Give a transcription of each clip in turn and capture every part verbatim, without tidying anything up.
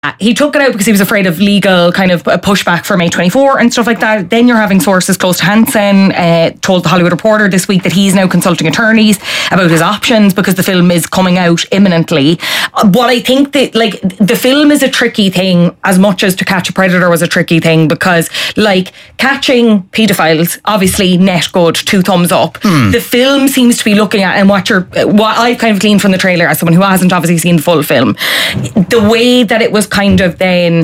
he took it out because he was afraid of legal kind of pushback for May twenty-fourth and stuff like that. Then you're having sources close to Hansen uh, told the Hollywood Reporter this week that he's now consulting attorneys about his options because the film is coming out imminently. What I think that, like, the film is a tricky thing as much as To Catch a Predator was a tricky thing, because, like, catching paedophiles, obviously net good, two thumbs up. Hmm. The film seems to be looking at, and what you're, what I've kind of gleaned from the trailer as someone who hasn't obviously seen the full film, the way that it was kind of then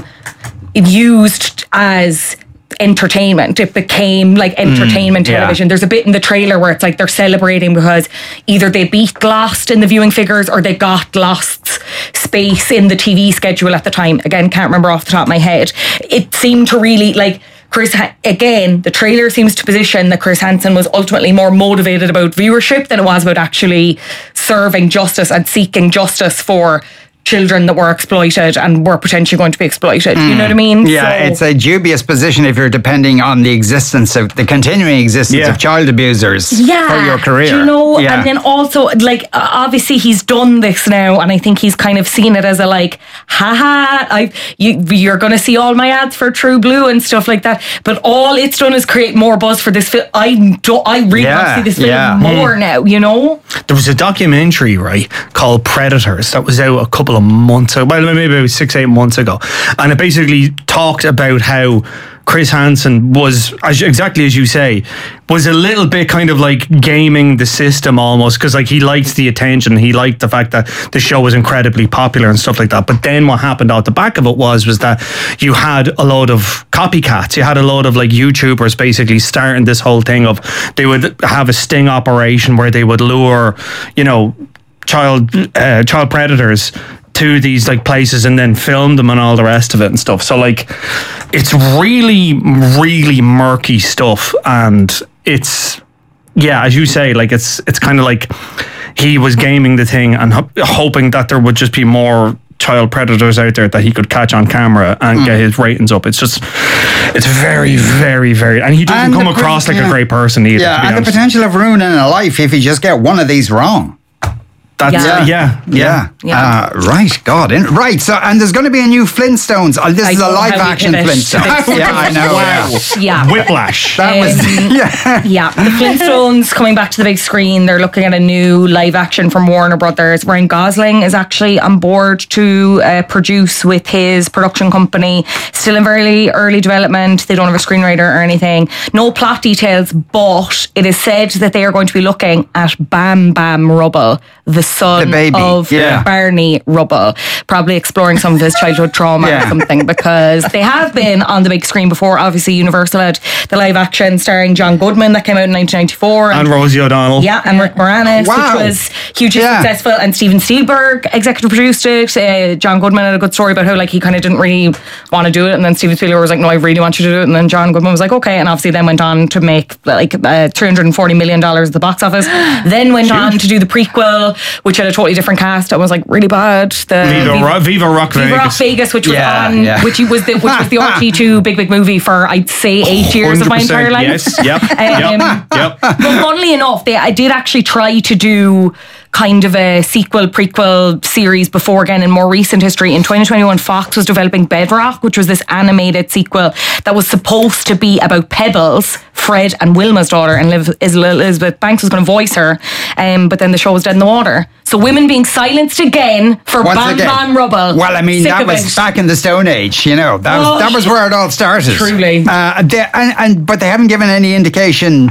used as entertainment. It became like entertainment mm, television. Yeah. There's a bit in the trailer where it's like they're celebrating because either they beat Lost in the viewing figures or they got Lost's space in the T V schedule at the time. Again, can't remember off the top of my head. It seemed to really, like, Chris, again, the trailer seems to position that Chris Hansen was ultimately more motivated about viewership than it was about actually serving justice and seeking justice for children that were exploited and were potentially going to be exploited. Mm. You know what I mean? Yeah, so, it's a dubious position if you're depending on the existence of the continuing existence yeah. of child abusers yeah. for your career. Do you know? Yeah. And then also, like, obviously he's done this now, and I think he's kind of seen it as a, like, haha, I you you're going to see all my ads for True Blue and stuff like that. But all it's done is create more buzz for this film. I do, I really yeah. want to see this film yeah. more mm. now. You know? There was a documentary, right, called Predators that was out a couple of months ago, well, maybe about six, eight months ago, and it basically talked about how Chris Hansen was, as exactly as you say, was a little bit kind of like gaming the system almost, because like he liked the attention, he liked the fact that the show was incredibly popular and stuff like that. But then what happened out the back of it was was that you had a load of copycats. You had a load of like YouTubers basically starting this whole thing of they would have a sting operation where they would lure, you know, child uh, child predators to these like places and then film them and all the rest of it and stuff. So like it's really really murky stuff, and it's yeah as you say, like it's it's kind of like he was gaming the thing and ho- hoping that there would just be more child predators out there that he could catch on camera and mm. get his ratings up. It's just it's very very very and he doesn't and come across pre- like yeah. a great person either. Yeah, and honest. The potential of ruining a life if you just get one of these wrong. That's yeah, yeah, yeah. yeah. Uh, right, God, in, right. So, and there's going to be a new Flintstones. Oh, this I is a live-action Flintstones. yeah, I know. Wow. Yeah, Whiplash. That um, was yeah, yeah. The Flintstones coming back to the big screen. They're looking at a new live-action from Warner Brothers. Ryan Gosling is actually on board to uh, produce with his production company. Still in very early development. They don't have a screenwriter or anything. No plot details, but it is said that they are going to be looking at Bam Bam Rubble, the son the of yeah. Barney Rubble, probably exploring some of his childhood trauma yeah. or something, because they have been on the big screen before. Obviously Universal had the live action starring John Goodman that came out in nineteen ninety-four, and, and Rosie O'Donnell yeah and Rick Moranis, wow. which was hugely yeah. successful, and Steven Spielberg executive produced it. uh, John Goodman had a good story about how like he kind of didn't really want to do it, and then Steven Spielberg was like, no, I really want you to do it, and then John Goodman was like, okay, and obviously then went on to make like uh, three hundred forty million dollars at the box office. Then went Huge. on to do the prequel, which had a totally different cast. It was like really bad. The Viva, Viva, Ro- Viva Rock Viva Vegas. Rock Vegas, which was yeah, on, yeah. which was the which was the R T two big big movie for I'd say eight years of my entire life. Yes, yep, um, yep, yep. But funnily enough, they I did actually try to do kind of a sequel prequel series before again in more recent history. In twenty twenty-one, Fox was developing Bedrock, which was this animated sequel that was supposed to be about Pebbles, Fred and Wilma's daughter, and Elizabeth Banks was going to voice her, um, but then the show was dead in the water. So women being silenced again for Once Bam again. Bam Rubble. Well, I mean, Sick that was it. back in the Stone Age, you know. That was, oh, that was where it all started. Truly. Uh, they, and, and But they haven't given any indication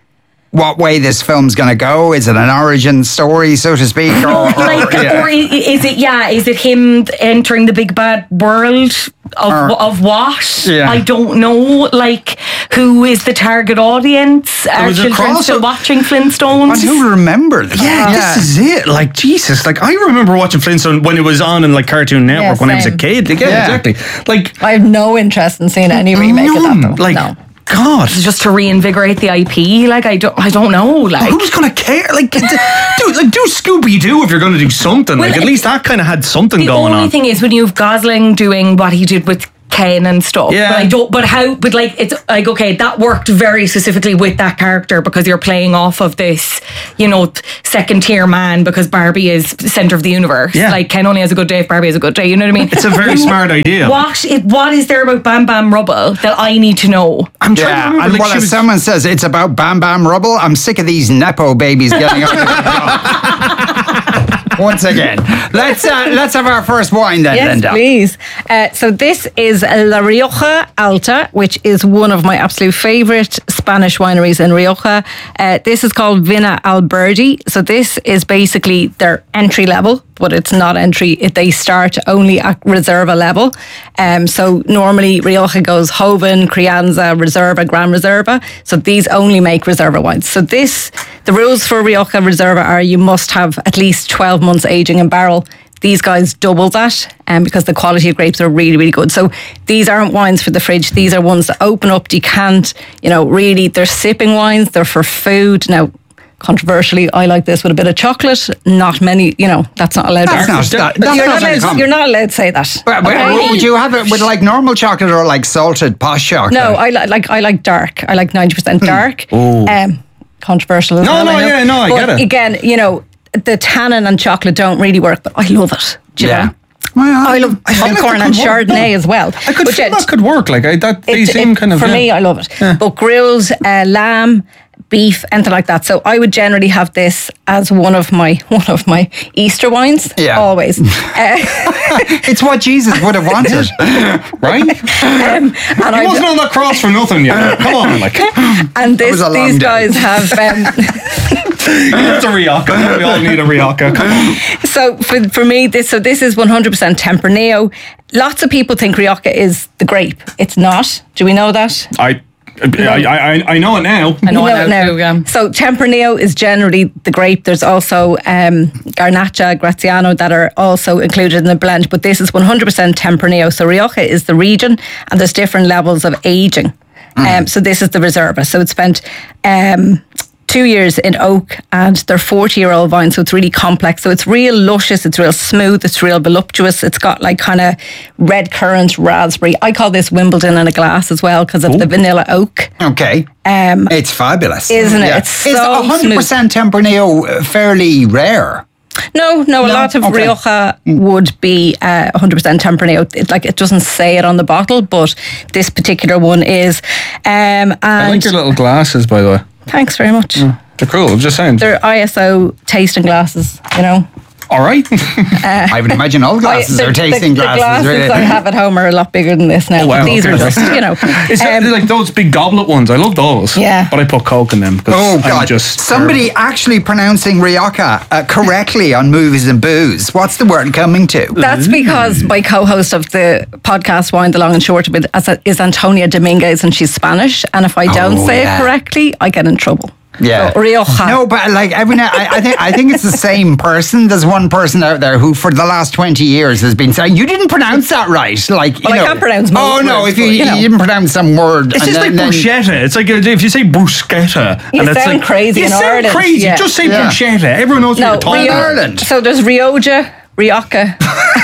what way this film's going to go. Is it an origin story, so to speak? Or, or, like, yeah. or is it, yeah, is it him entering the big bad world of, or, of what? Yeah. I don't know. Like, who is the target audience? Are children still of, watching Flintstones? And who remembers? Yeah, yeah, this is it. Like, Jesus. Like, I remember watching Flintstones when it was on in, like, Cartoon Network yeah, when I was a kid. Like, yeah, yeah, exactly. Like, I have no interest in seeing any remake none, of that. Like, no. God, just to reinvigorate the I P. Like I don't, I don't know. Like who's gonna care? Like, do like do Scooby Doo if you're gonna do something. Well, like at least that kind of had something going on. The only thing is when you have Gosling doing what he did with Ken and stuff. Yeah. But I don't. But how? But like, it's like okay, that worked very specifically with that character because you're playing off of this, you know, second tier man because Barbie is center of the universe. Yeah. Like Ken only has a good day if Barbie has a good day. You know what I mean? It's a very smart idea. What? It, what is there about Bam Bam Rubble that I need to know? I'm trying to Yeah, remember. and Like, well, she if was- someone says it's about Bam Bam Rubble, I'm sick of these nepo babies getting up. Once again, let's uh, let's have our first wine then, Yes, Linda. please. Uh, so this is La Rioja Alta, which is one of my absolute favourite Spanish wineries in Rioja. Uh, this is called Vina Alberdi. So this is basically their entry level, but it's not entry. It, they start only at Reserva level. Um, so normally Rioja goes Joven, Crianza, Reserva, Gran Reserva. So these only make Reserva wines. So this, the rules for Rioja Reserva are you must have at least twelve months aging in barrel. These guys double that um, because the quality of grapes are really, really good. So these aren't wines for the fridge. These are ones that open up, decant, you know, really, they're sipping wines. They're for food. Now, controversially, I like this with a bit of chocolate. Not many, you know, that's not allowed. That's to- not, that, that's you're, not not uncommon. allowed, you're not allowed to say that. But, but okay? would you have it with like normal chocolate or like salted posh chocolate? No, I li- like I like dark. I like ninety percent dark. Um, controversial as No, well. no, I know. yeah, no, I but get it. Again, you know, the tannin and chocolate don't really work, but I love it. Do you Yeah. know? Well, I love I feel like popcorn that and could work, Chardonnay no. as well. I could But feel yet, that could work. Like I, that they it- seem it- kind of for yeah. me, I love it. But grills, uh, lamb, beef, anything like that. So I would generally have this as one of my one of my Easter wines. Yeah. Always. uh, it's what Jesus would have wanted. right. um, and He I wasn't on that cross for nothing. Yeah, come on, like and this, was a long these day. guys have. Um, it's a Rioja. We all need a Rioja. Come on. So for for me, this so this is one hundred percent Tempranillo. Lots of people think Rioja is the grape. It's not. Do we know that? I, I, I, I know it now. I know You it now too, yeah. So Tempranillo is generally the grape. There's also um, Garnacha, Graziano that are also included in the blend, but this is one hundred percent Tempranillo. So Rioja is the region, and there's different levels of aging. Um, so this is the Reserva. So it's spent um, two years in oak, and they're forty-year-old vines, so it's really complex. So it's real luscious, it's real smooth, it's real voluptuous. It's got like kind of red currant, raspberry. I call this Wimbledon in a glass as well because of the vanilla oak. Okay. Um, It's fabulous. Isn't it? It's Is so one hundred percent Tempranillo fairly rare? No, no, a No? lot of Okay. Rioja would be uh, one hundred percent Tempranillo. It, like, it doesn't say it on the bottle, but this particular one is. Um, and I like your little glasses, by the way. thanks very much. They're cool. I'm just saying. They're I S O tasting glasses, you know. All right. I would imagine all glasses I- are tasting the, glasses. The glasses really. I have at home are a lot bigger than this now. Oh, wow, but these okay. are just, you know. Is that um, like those big goblet ones? I love those. Yeah. But I put Coke in them because Oh I'm God! just Somebody actually pronouncing Rioja uh, correctly on Movies and Booze. What's the word coming to? That's because my co-host of the podcast, Wine the Long and Short of it, is Antonia Dominguez, and she's Spanish. And if I don't Oh, say yeah. it correctly, I get in trouble. Yeah. So, Rioja. No, but like I mean, I, I think I think it's the same person. There's one person out there who, for the last twenty years, has been saying you didn't pronounce that right. Like, you Well, I know, can't pronounce most Oh no, words, if you, but, you know. you didn't pronounce some word, It's and just then- like then- bruschetta. It's like if you say bruschetta, You and it's sound like crazy You in sound Ireland, crazy. yeah. Just say Yeah. bruschetta. Everyone knows No, what you're talking Rio- about. Ireland. So there's Rioja, Rioja,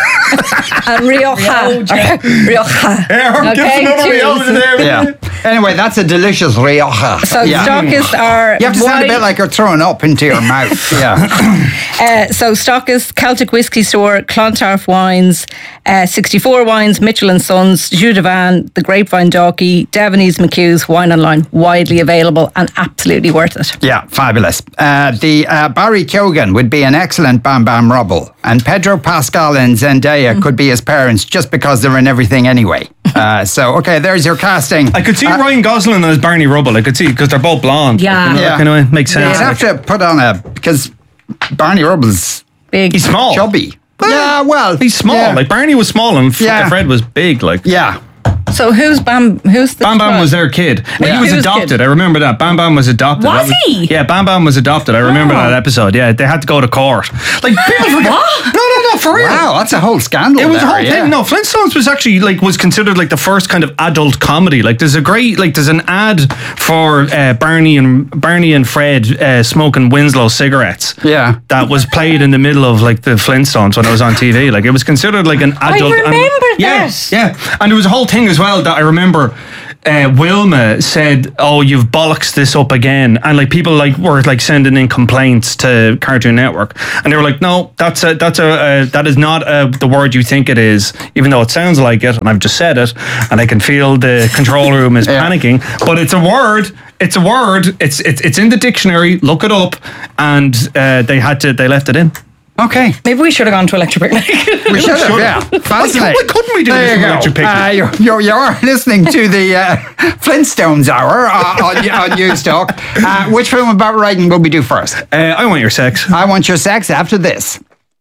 and Rioja. Rioja. Yeah, I'm giving another cheers. Rioja there. Yeah. Anyway, that's a delicious Rioja. So yeah. stockists are. You have to sound a wide- bit like you're throwing up into your mouth. Yeah. Uh, so stockists, Celtic Whisky Store, Clontarf Wines, uh, sixty-four Wines, Mitchell and Sons, Jus de Van, the Grapevine Donkey, Devanese McHugh's, Wine Online, widely available and absolutely worth it. Yeah, fabulous. Uh, the uh, Barry Keoghan would be an excellent Bam Bam Rubble, and Pedro Pascal and Zendaya could be his parents just because they're in everything anyway. Uh, so, okay, there's your casting. I could see Uh, Ryan Gosling as Barney Rubble. I could see because they're both blonde. Yeah. You know, Yeah. that kind of way. Makes You'd sense. have to put on a, because Barney Rubble's Big. He's small. chubby. Yeah, well. He's small. yeah. Like Barney was small and F- Yeah. Fred was big. Like Yeah. So who's Bam? Who's the Bam Bam child? was their kid. And Yeah. he was Who's adopted. kid? I remember that. Bam Bam was adopted. Was That he? Yeah, Bam Bam was adopted. I remember Oh. that episode. Yeah, they had to go to court. Like people forget. What? No, no, no, for real. Wow, that's a whole scandal. It was a there, whole yeah. thing. No, Flintstones was actually like was considered like the first kind of adult comedy. Like there's a great like there's an ad for uh, Barney and Barney and Fred uh, smoking Winslow cigarettes. Yeah. That was played in the middle of like the Flintstones when it was on T V. Like it was considered like an adult. and- remember yeah, that. Yeah, and there was a whole thing as well that I remember. Uh, Wilma said, "Oh, you've bollocks this up again," and like people like were like sending in complaints to Cartoon Network, and they were like, "No, that's a that's a uh, that is not uh the word you think it is, even though it sounds like it." And I've just said it, and I can feel the control room is Yeah. panicking, but it's a word. It's a word. It's it's it's in the dictionary. Look it up, and uh, they had to they left it in. Okay. Maybe we should have gone to Electric Picnic. We should have, Should've. yeah. Fascinating. Why couldn't we do there this you in go. Electric Picnic? Uh, you're, you're, you're listening to the uh, Flintstones Hour uh, on, on News Talk. Uh, which film about writing will we do first? Uh, I want your sex. I Want Your Sex after this.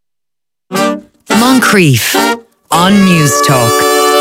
Moncrief on News Talk.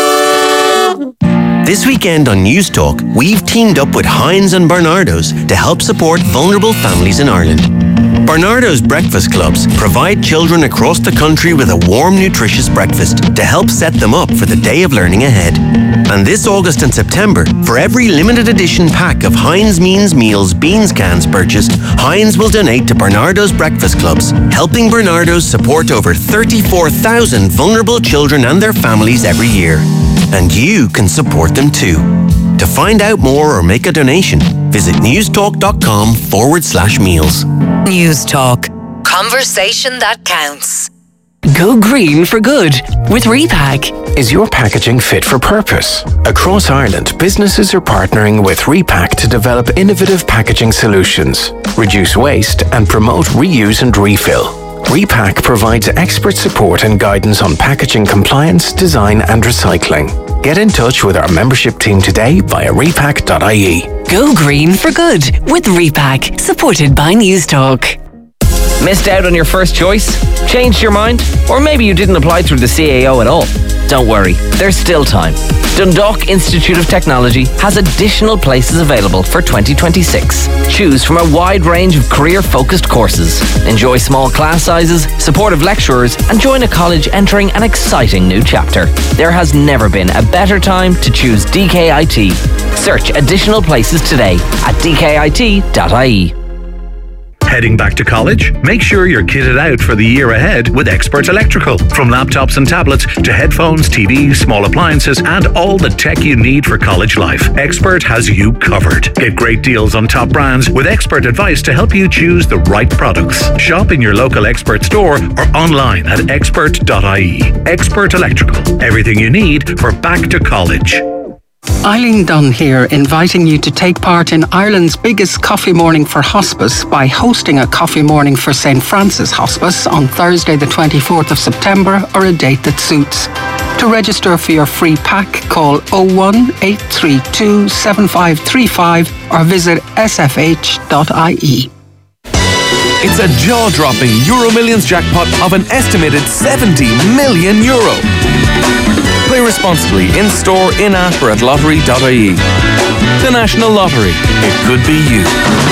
This weekend on News Talk, we've teamed up with Heinz and Barnardo's to help support vulnerable families in Ireland. Barnardo's Breakfast Clubs provide children across the country with a warm, nutritious breakfast to help set them up for the day of learning ahead. And this August and September, for every limited edition pack of Heinz Means Meals beans cans purchased, Heinz will donate to Barnardo's Breakfast Clubs, helping Barnardo's support over thirty-four thousand vulnerable children and their families every year. And you can support them too. To find out more or make a donation, visit newstalk.com forward slash meals. News Talk. Conversation that counts. Go green for good with Repack. Is your packaging fit for purpose? Across Ireland, businesses are partnering with Repack to develop innovative packaging solutions, reduce waste, and promote reuse and refill. Repack provides expert support and guidance on packaging compliance, design, and recycling. Get in touch with our membership team today via repack dot I E. Go green for good with Repack. Supported by News Talk. Missed out on your first choice? Changed your mind? Or maybe you didn't apply through the C A O at all? Don't worry, there's still time. Dundalk Institute of Technology has additional places available for twenty twenty-six. Choose from a wide range of career-focused courses. Enjoy small class sizes, supportive lecturers, and join a college entering an exciting new chapter. There has never been a better time to choose D K I T. Search additional places today at d k i t dot I E. Heading back to college? Make sure you're kitted out for the year ahead with Expert Electrical. From laptops and tablets to headphones, T Vs, small appliances, and all the tech you need for college life, Expert has you covered. Get great deals on top brands with expert advice to help you choose the right products. Shop in your local Expert store or online at expert dot I E. Expert Electrical. Everything you need for back to college. Eileen Dunn here, inviting you to take part in Ireland's biggest coffee morning for hospice by hosting a coffee morning for Saint Francis Hospice on Thursday the twenty-fourth of September, or a date that suits. To register for your free pack, call oh one, eight three two, seven five three five or visit s f h dot I E. It's a jaw-dropping Euro Millions jackpot of an estimated seventy million euro. Play responsibly in-store, in-app or at lottery dot I E. The National Lottery. It could be you.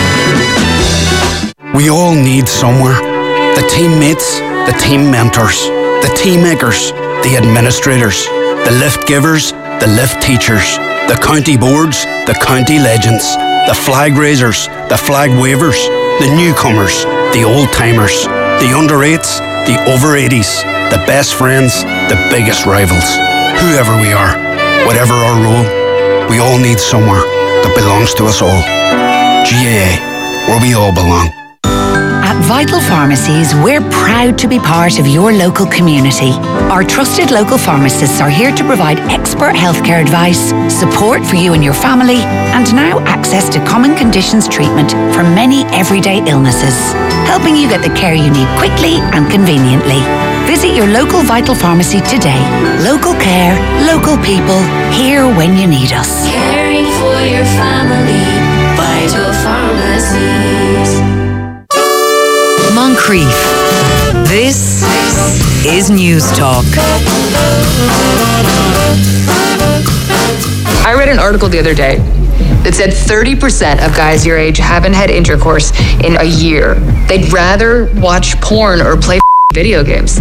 We all need somewhere. The teammates, the team mentors, the team makers, the administrators, the lift givers, the lift teachers, the county boards, the county legends, the flag raisers, the flag wavers, the newcomers, the old-timers, the under eights, the over eighties, the best friends, the biggest rivals. Whoever we are, whatever our role, we all need somewhere that belongs to us all. G A A, where we all belong. At Vital Pharmacies, we're proud to be part of your local community. Our trusted local pharmacists are here to provide expert healthcare advice, support for you and your family, and now access to common conditions treatment for many everyday illnesses, helping you get the care you need quickly and conveniently. Visit your local Vital Pharmacy today. Local care, local people, here when you need us. Caring for your family, Vital Pharmacies. Moncrief. This is News Talk. I read an article the other day that said thirty percent of guys your age haven't had intercourse in a year. They'd rather watch porn or play video games.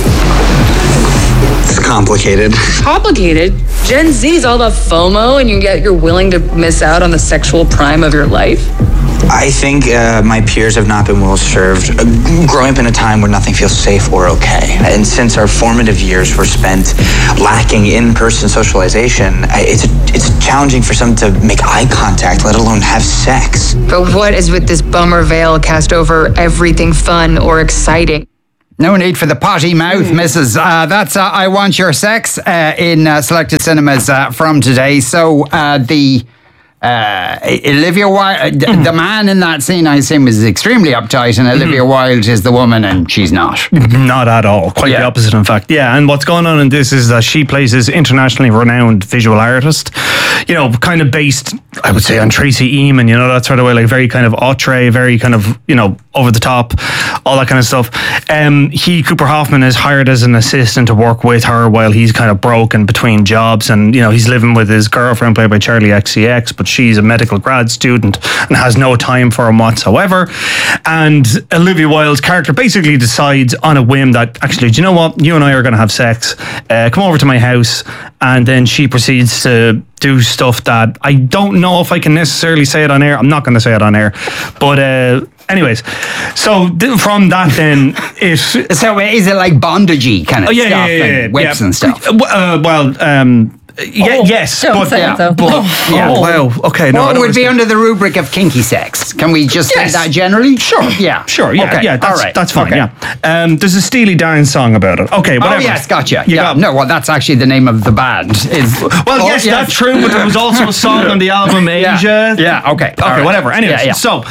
It's complicated. Complicated? Gen Z is all about FOMO, and you yet you're willing to miss out on the sexual prime of your life? I think uh, my peers have not been well served uh, growing up in a time where nothing feels safe or okay. And since our formative years were spent lacking in-person socialization, I, it's, it's challenging for some to make eye contact, let alone have sex. But what is with this bummer veil cast over everything fun or exciting? No need for the potty mouth, Missus Uh, that's uh, I Want Your Sex uh, in uh, selected cinemas uh, from today. So uh, the uh, Olivia Wilde, mm. the man in that scene, I assume, is extremely uptight, and Olivia mm. Wilde is the woman, and she's not. Not at all. Quite yeah. the opposite, in fact. Yeah, and what's going on in this is that she plays this internationally renowned visual artist, you know, kind of based, I would say, on Tracy Emin, you know, that sort of way, like very kind of outre, very kind of, you know, over the top, all that kind of stuff. Um, he, Cooper Hoffman, is hired as an assistant to work with her while he's kind of broken between jobs, and, you know, he's living with his girlfriend, played by Charlie X C X, but she's a medical grad student and has no time for him whatsoever. And Olivia Wilde's character basically decides on a whim that, actually, do you know what? You and I are going to have sex. Uh, come over to my house. And then she proceeds to do stuff that I don't know if I can necessarily say it on air. I'm not going to say it on air. But uh, anyways, so th- from that then, it... So is it like bondagey kind of oh, yeah, stuff yeah, yeah, yeah, and whips yeah. and stuff? Uh, well, um... Yeah, oh, yes, don't but, say yeah, it, though. but Oh. yeah. Oh, wow. Okay, no, What I would be understand. under the rubric of kinky sex? Can we just Yes. say that generally? Sure. Yeah. Sure. Yeah. Okay. Yeah. That's, All right. that's fine. Okay. Yeah. Um, there's a Steely Dan song about it. Okay. Whatever. Oh yes, gotcha. You yeah. got- No, well, that's actually the name of the band. Is Well, Oh, yes, that's true, but there was also a song on the album Yeah. Asia. Yeah, okay. Okay, All right. whatever. Anyways, Yeah, yeah. so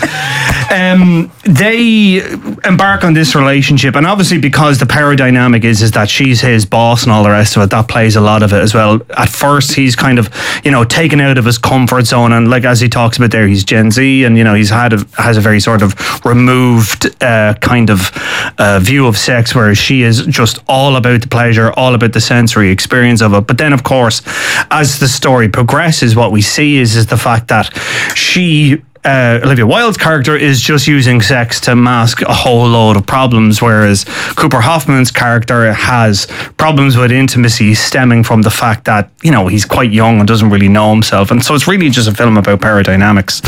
um, they embark on this relationship, and obviously because the power dynamic is is that she's his boss and all the rest of it, that plays a lot of it as well. At first, he's kind of, you know, taken out of his comfort zone, and like as he talks about there, he's Gen Z, and you know, he's had a, has a very sort of removed uh, kind of uh, view of sex, whereas she is just all about the pleasure, all about the sensory experience of it. But then, of course, as the story progresses, what we see is is the fact that she. Uh, Olivia Wilde's character is just using sex to mask a whole load of problems, whereas Cooper Hoffman's character has problems with intimacy stemming from the fact that, you know, he's quite young and doesn't really know himself. And so it's really just a film about power dynamics.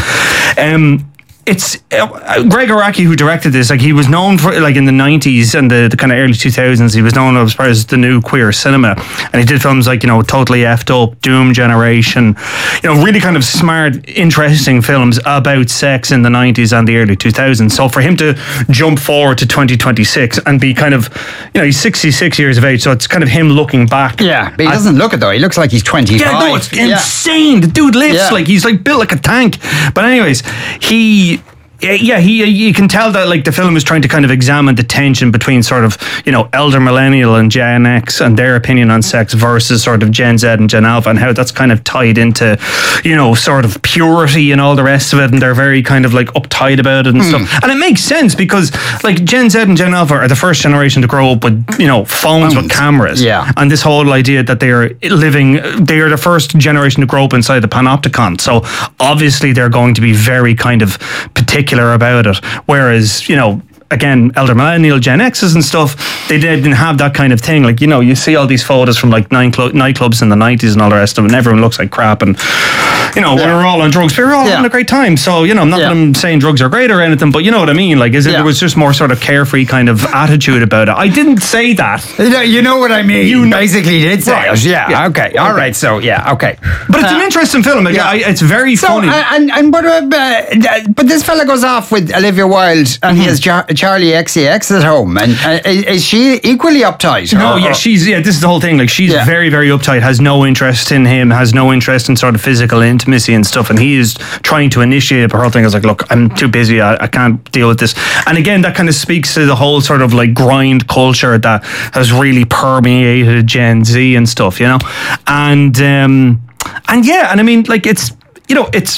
Um, It's uh, Greg Araki who directed this. Like, he was known for, like, in the nineties and the, the kind of early two thousands, he was known as far as the new queer cinema, and he did films like, you know, Totally Effed Up, Doom Generation, you know, really kind of smart, interesting films about sex in the nineties and the early two thousands. So for him to jump forward to twenty twenty-six and be kind of, you know, he's sixty-six years of age, so it's kind of him looking back. Yeah, but he at, doesn't look it though. He looks like he's twenty-five. Yeah, no, it's Yeah. insane. The dude lifts Yeah. like he's like built like a tank. But anyways, he. Yeah, he. You can tell that like the film is trying to kind of examine the tension between sort of, you know, elder millennial and Gen X and their opinion on sex versus sort of Gen Z and Gen Alpha, and how that's kind of tied into, you know, sort of purity and all the rest of it, and they're very kind of like uptight about it and Hmm. stuff. And it makes sense because like Gen Z and Gen Alpha are the first generation to grow up with, you know, phones, with cameras. Yeah. And this whole idea that they are living, they are the first generation to grow up inside the panopticon. So obviously they're going to be very kind of particular about it. Whereas, you know, again, elder millennial, Gen X's and stuff, they didn't have that kind of thing. Like, you know, you see all these photos from like nine cl- nightclubs in the nineties and all the rest of it, and everyone looks like crap. And, you know, Yeah. we were all on drugs, but we were all Yeah. having a great time. So, you know, I'm not Yeah. that I'm saying drugs are great or anything, but you know what I mean? Like, is it, Yeah. there was just more sort of carefree kind of attitude about it. I didn't say that. You know, you know what I mean. You know- basically did say Right. it. Yeah, Yeah. Okay. All Okay. right. So yeah. Okay. But it's an Uh, interesting film. Like, yeah. I, it's very So funny. uh, and and but uh, uh, but this fella goes off with Olivia Wilde, and he has Char- Charlie X C X at home, and uh, is is she equally uptight? No, or- yeah, or- she's yeah. This is the whole thing. Like, she's Yeah. very, very uptight. Has no interest in him. Has no interest in sort of physical intimacy and stuff. And he is trying to initiate. But her thing is like, look, I'm too busy. I, I can't deal with this. And again, that kind of speaks to the whole sort of like grind culture that has really permeated Gen Z and stuff. You know, and um, and yeah, and I mean, like, it's, you know, it's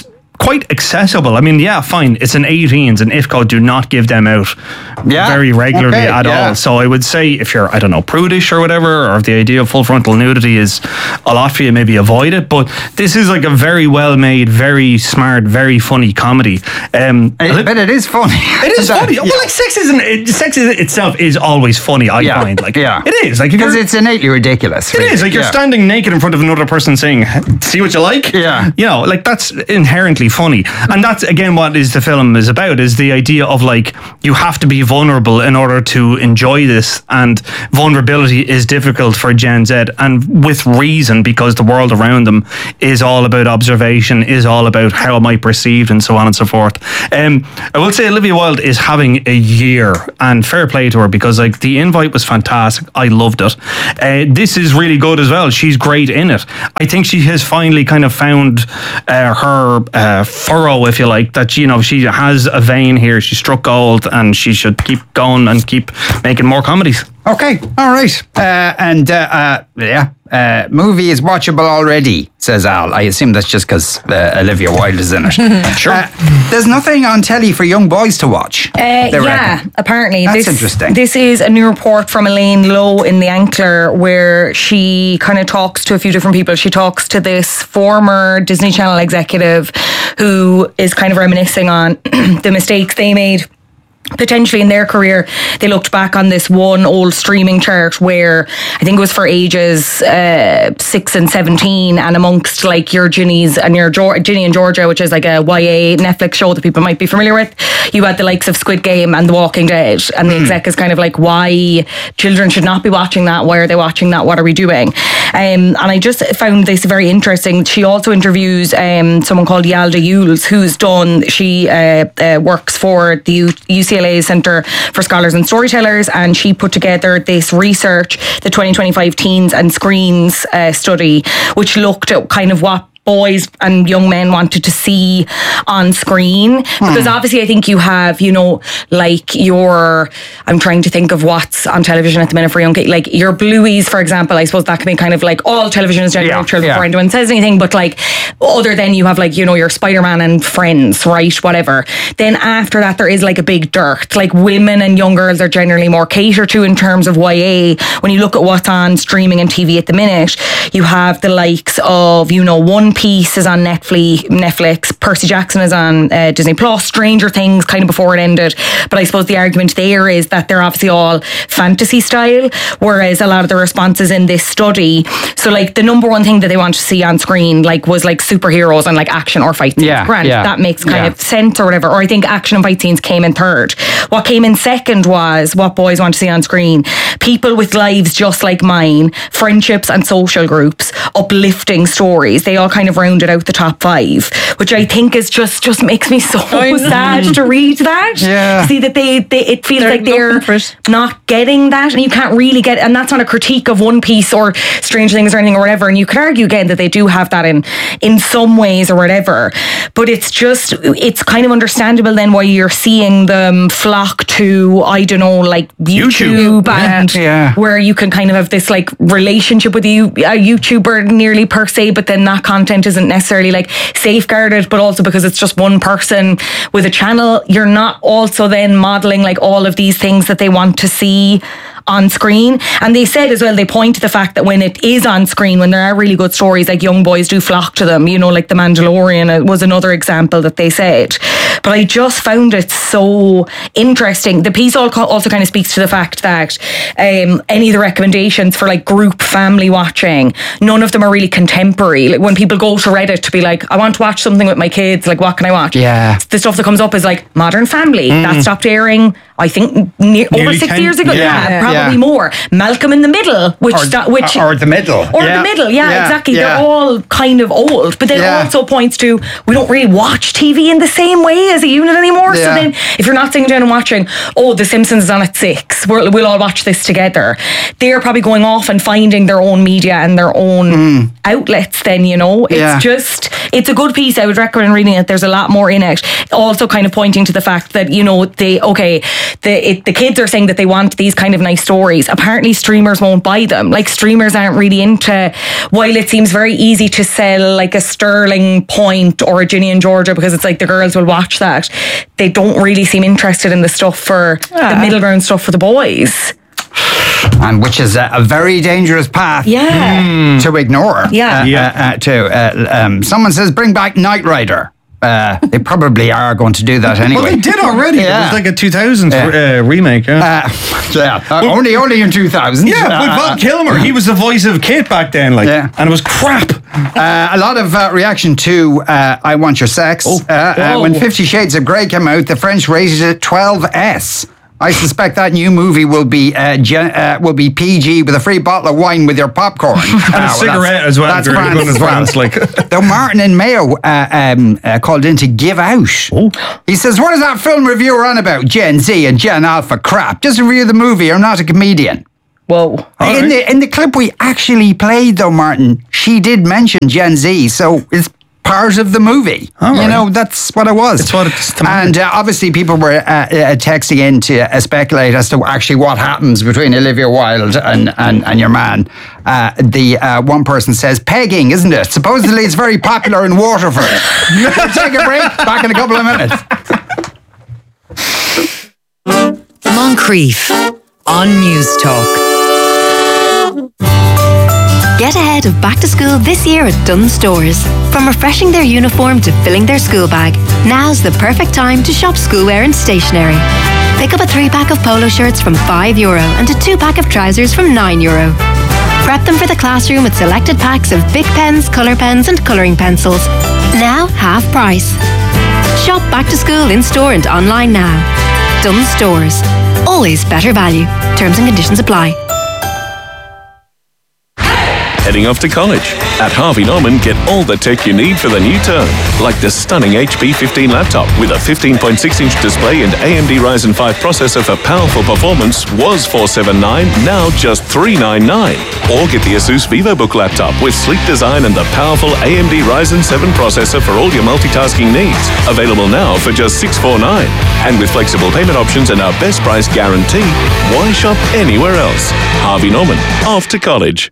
quite accessible. I mean, yeah, fine, it's an eighteens, and I F C O do not give them out Yeah. very regularly Okay, at yeah. all. So I would say if you're, I don't know, prudish or whatever, or if the idea of full frontal nudity is a lot for you, maybe avoid it. But this is like a very well made, very smart, very funny comedy. Um, It- but it is funny. It is funny. Yeah. Well, like sex isn't. It, sex is, itself is always funny. I Yeah. find like Yeah. it is like if Because you're- it's innately ridiculous. it really. is like you're Yeah. standing naked in front of another person saying, "See what you like." Yeah. you know, like that's inherently funny, and that's again what is the film is about: is the idea of like you have to be vulnerable in order to enjoy this, and vulnerability is difficult for Gen Z, and with reason, because the world around them is all about observation, is all about how am I perceived, and so on and so forth. Um, I will say Olivia Wilde is having a year, and fair play to her, because like the invite was fantastic. I loved it. Uh, this is really good as well. She's great in it. I think she has finally kind of found uh, her uh, furrow, if you like, that, you know, she has a vein here. She struck gold, and she should keep going and keep making more comedies. Okay, all right. Uh, and uh, uh, yeah, uh, movie is watchable already, says Al. I assume that's just because uh, Olivia Wilde is in it. Sure. Uh, there's nothing on telly for young boys to watch. Uh, they yeah, reckon. apparently. That's this, interesting. This is a new report from Elaine Lowe in The Ankler, where she kind of talks to a few different people. She talks to this former Disney Channel executive who is kind of reminiscing on the mistakes they made potentially in their career. They looked back on this one old streaming chart where I think it was for ages uh, six and seventeen, and amongst like your Ginny's and your Geor- Ginny and Georgia, which is like a Y A Netflix show that people might be familiar with, you had the likes of Squid Game and The Walking Dead, and the exec is kind of like, why children should not be watching that, why are they watching that, what are we doing? Um, and I just found this very interesting. She also interviews um, someone called Yalda Yules, who's done, she uh, uh, works for the U- UCLA Centre for Scholars and Storytellers, and she put together this research, the twenty twenty-five Teens and Screens uh, study, which looked at kind of what boys and young men wanted to see on screen. Because obviously I think you have, you know, like your, I'm trying to think of what's on television at the minute for young kids, like your Blueies, for example. I suppose that can be kind of like all television is gender Yeah, neutral yeah. before anyone says anything, but like other than you have like, you know, your Spider-Man and Friends, right, whatever. Then after that there is like a big dearth. Like women and young girls are generally more catered to in terms of Y A. When you look at what's on streaming and T V at the minute, you have the likes of, you know, One Piece is on Netflix, Netflix. Percy Jackson is on uh, Disney Plus. Stranger Things kind of before it ended. But I suppose the argument there is that they're obviously all fantasy style, whereas a lot of the responses in this study, so like the number one thing that they want to see on screen like was like superheroes and like action or fight scenes. Yeah, Grant, yeah, that makes kind yeah. of sense or whatever. Or I think action and fight scenes came in third. What came in second was what boys want to see on screen. People with lives just like mine, friendships and social groups, uplifting stories. They all kind of rounded out the top five, which I think is just just makes me so sad to read that. Yeah. To see that they, they it feels They're like they're looking for it. not getting that, and you can't really get, and that's not a critique of One Piece or Stranger Things or anything or whatever, and you could argue again that they do have that in in some ways or whatever, but it's just, it's kind of understandable then why you're seeing them flock to, I don't know, like YouTube, YouTube. and Yeah. where you can kind of have this like relationship with you, a YouTuber nearly per se, but then that content isn't necessarily like safeguarded, but also because it's just one person with a channel, you're not also then modeling like all of these things that they want to see on screen. And they said as well, they point to the fact that when it is on screen, when there are really good stories, like young boys do flock to them, you know, like The Mandalorian was another example that they said. But I just found it so interesting. The piece also kind of speaks to the fact that um, any of the recommendations for like group family watching, none of them are really contemporary. Like when people go to Reddit to be like, I want to watch something with my kids, like what can I watch? Yeah. The stuff that comes up is like Modern Family. Mm. That stopped airing, I think, near, over Nearly six ten years ago. yeah. Yeah, Yeah. probably Yeah. more. Malcolm in the Middle, which Or, sta- which or the middle. or Yeah. the middle, yeah, Yeah, exactly. yeah. They're all kind of old, but then Yeah. also points to we don't really watch T V in the same way as a unit anymore. So Yeah. then, if you're not sitting down and watching, oh, The Simpsons is on at six, we'll, we'll all watch this together. They're probably going off and finding their own media and their own outlets. Then you know, it's Yeah. just it's a good piece. I would recommend reading it. There's a lot more in it. Also kind of pointing to the fact that, you know, they, okay, the, it, the kids are saying that they want these kind of nice stories. Apparently streamers won't buy them. Like, streamers aren't really into, while it seems very easy to sell like a Sterling Point or a Ginny and Georgia, because it's like the girls will watch that, they don't really seem interested in the stuff for Ah. the middle ground stuff for the boys. And which is a, a very dangerous path Yeah. to ignore. Yeah. Uh, Yeah. Uh, uh, to, uh, um, someone says, bring back Knight Rider. Uh, they probably are going to do that anyway. Well, they did already. Yeah. It was like a two thousands Yeah. uh, remake. Yeah. Uh, yeah. Uh, only, only in two thousand. Yeah, with Uh, Val Kilmer. He was the voice of Kit back then, like, Yeah. and it was crap. Uh, a lot of uh, reaction to uh, I Want Your Sex. Uh, uh, when Fifty Shades of Grey came out, the French rated it twelve S. I suspect that new movie will be uh, gen- uh, will be P G with a free bottle of wine with your popcorn. And Uh, a well, cigarette that's- as well. That's if you're France going to as well. France, like. Though Martin and Mayo uh, um, uh, called in to give out. Oh. He says, what is that film reviewer on about? Gen Z and Gen Alpha crap. Just review the movie. I'm not a comedian. Whoa. In, right. the, in the clip we actually played, though, Martin, she did mention Gen Z, so it's part of the movie. All You right. know, that's what it was. It's what it's to And uh, obviously people were uh, uh, texting in to uh, speculate as to actually what happens between Olivia Wilde and, and, and your man. Uh, the uh, one person says, pegging, isn't it? Supposedly it's very popular in Waterford. We'll take a break. Back in a couple of minutes. Moncrief on News Talk. Get ahead of back to school this year at Dunnes Stores. From refreshing their uniform to filling their school bag, now's the perfect time to shop schoolwear and stationery. Pick up a three-pack of polo shirts from five euro and a two-pack of trousers from nine euro. Prep them for the classroom with selected packs of Bic pens, colour pens and colouring pencils. Now half price. Shop back to school in-store and online now. Dunnes Stores. Always better value. Terms and conditions apply. Heading off to college? At Harvey Norman, get all the tech you need for the new term, like the stunning H P fifteen laptop with a fifteen point six inch display and A M D Ryzen five processor for powerful performance was four seventy-nine, now just three ninety-nine. Or get the Asus VivoBook laptop with sleek design and the powerful A M D Ryzen seven processor for all your multitasking needs. Available now for just six forty-nine. And with flexible payment options and our best price guarantee, why shop anywhere else? Harvey Norman, off to college.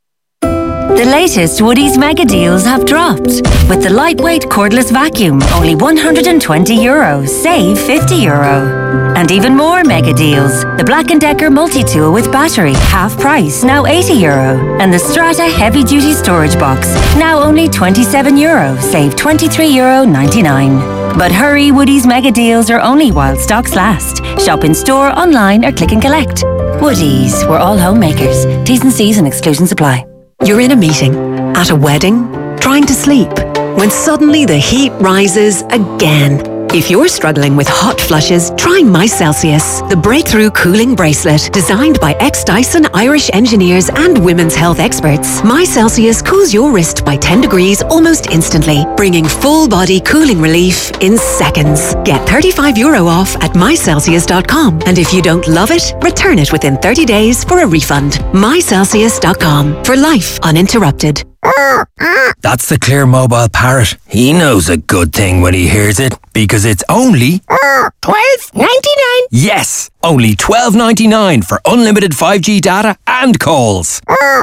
The latest Woodies mega deals have dropped. With the lightweight cordless vacuum, only one hundred twenty euro, save fifty euro. And even more mega deals. The Black and Decker multi-tool with battery, half price, now eighty euro. And the Strata heavy duty storage box, now only twenty-seven euro, save twenty-three euro ninety-nine. But hurry, Woodies mega deals are only while stocks last. Shop in store, online or click and collect. Woodies, we're all homemakers. T's and C's and exclusions apply. You're in a meeting, at a wedding, trying to sleep, when suddenly the heat rises again. If you're struggling with hot flushes, try My Celsius, the breakthrough cooling bracelet designed by ex-Dyson Irish engineers and women's health experts. My Celsius cools your wrist by ten degrees almost instantly, bringing full body cooling relief in seconds. Get thirty-five euro off at my celsius dot com, and if you don't love it, return it within thirty days for a refund. my celsius dot com, for life uninterrupted. That's the Clear Mobile Parrot. He knows a good thing when he hears it, because it's only twelve ninety-nine. Yes, only twelve ninety-nine for unlimited five G data and calls.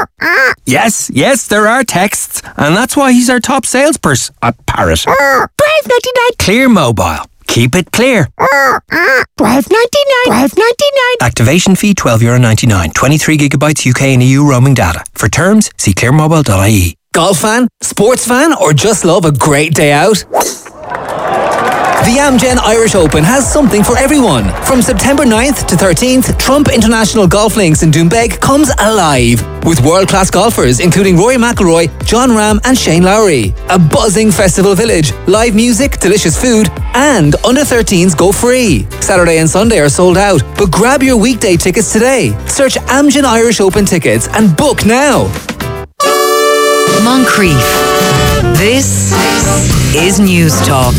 Yes, yes, there are texts, and that's why he's our top salesperson. A parrot. twelve ninety-nine. Clear Mobile. Keep it clear. twelve ninety-nine. twelve ninety-nine. Activation fee twelve euro ninety-nine. twenty-three gigabytes U K and E U roaming data. For terms, see clear mobile dot I E. Golf fan, sports fan, or just love a great day out? The Amgen Irish Open has something for everyone. From September ninth to thirteenth, Trump International Golf Links in Doonbeg comes alive with world-class golfers including Rory McIlroy, John Ram and Shane Lowry. A buzzing festival village, live music, delicious food, and under thirteens go free. Saturday and Sunday are sold out, but grab your weekday tickets today. Search Amgen Irish Open tickets and book now. Moncrief This is News Talk.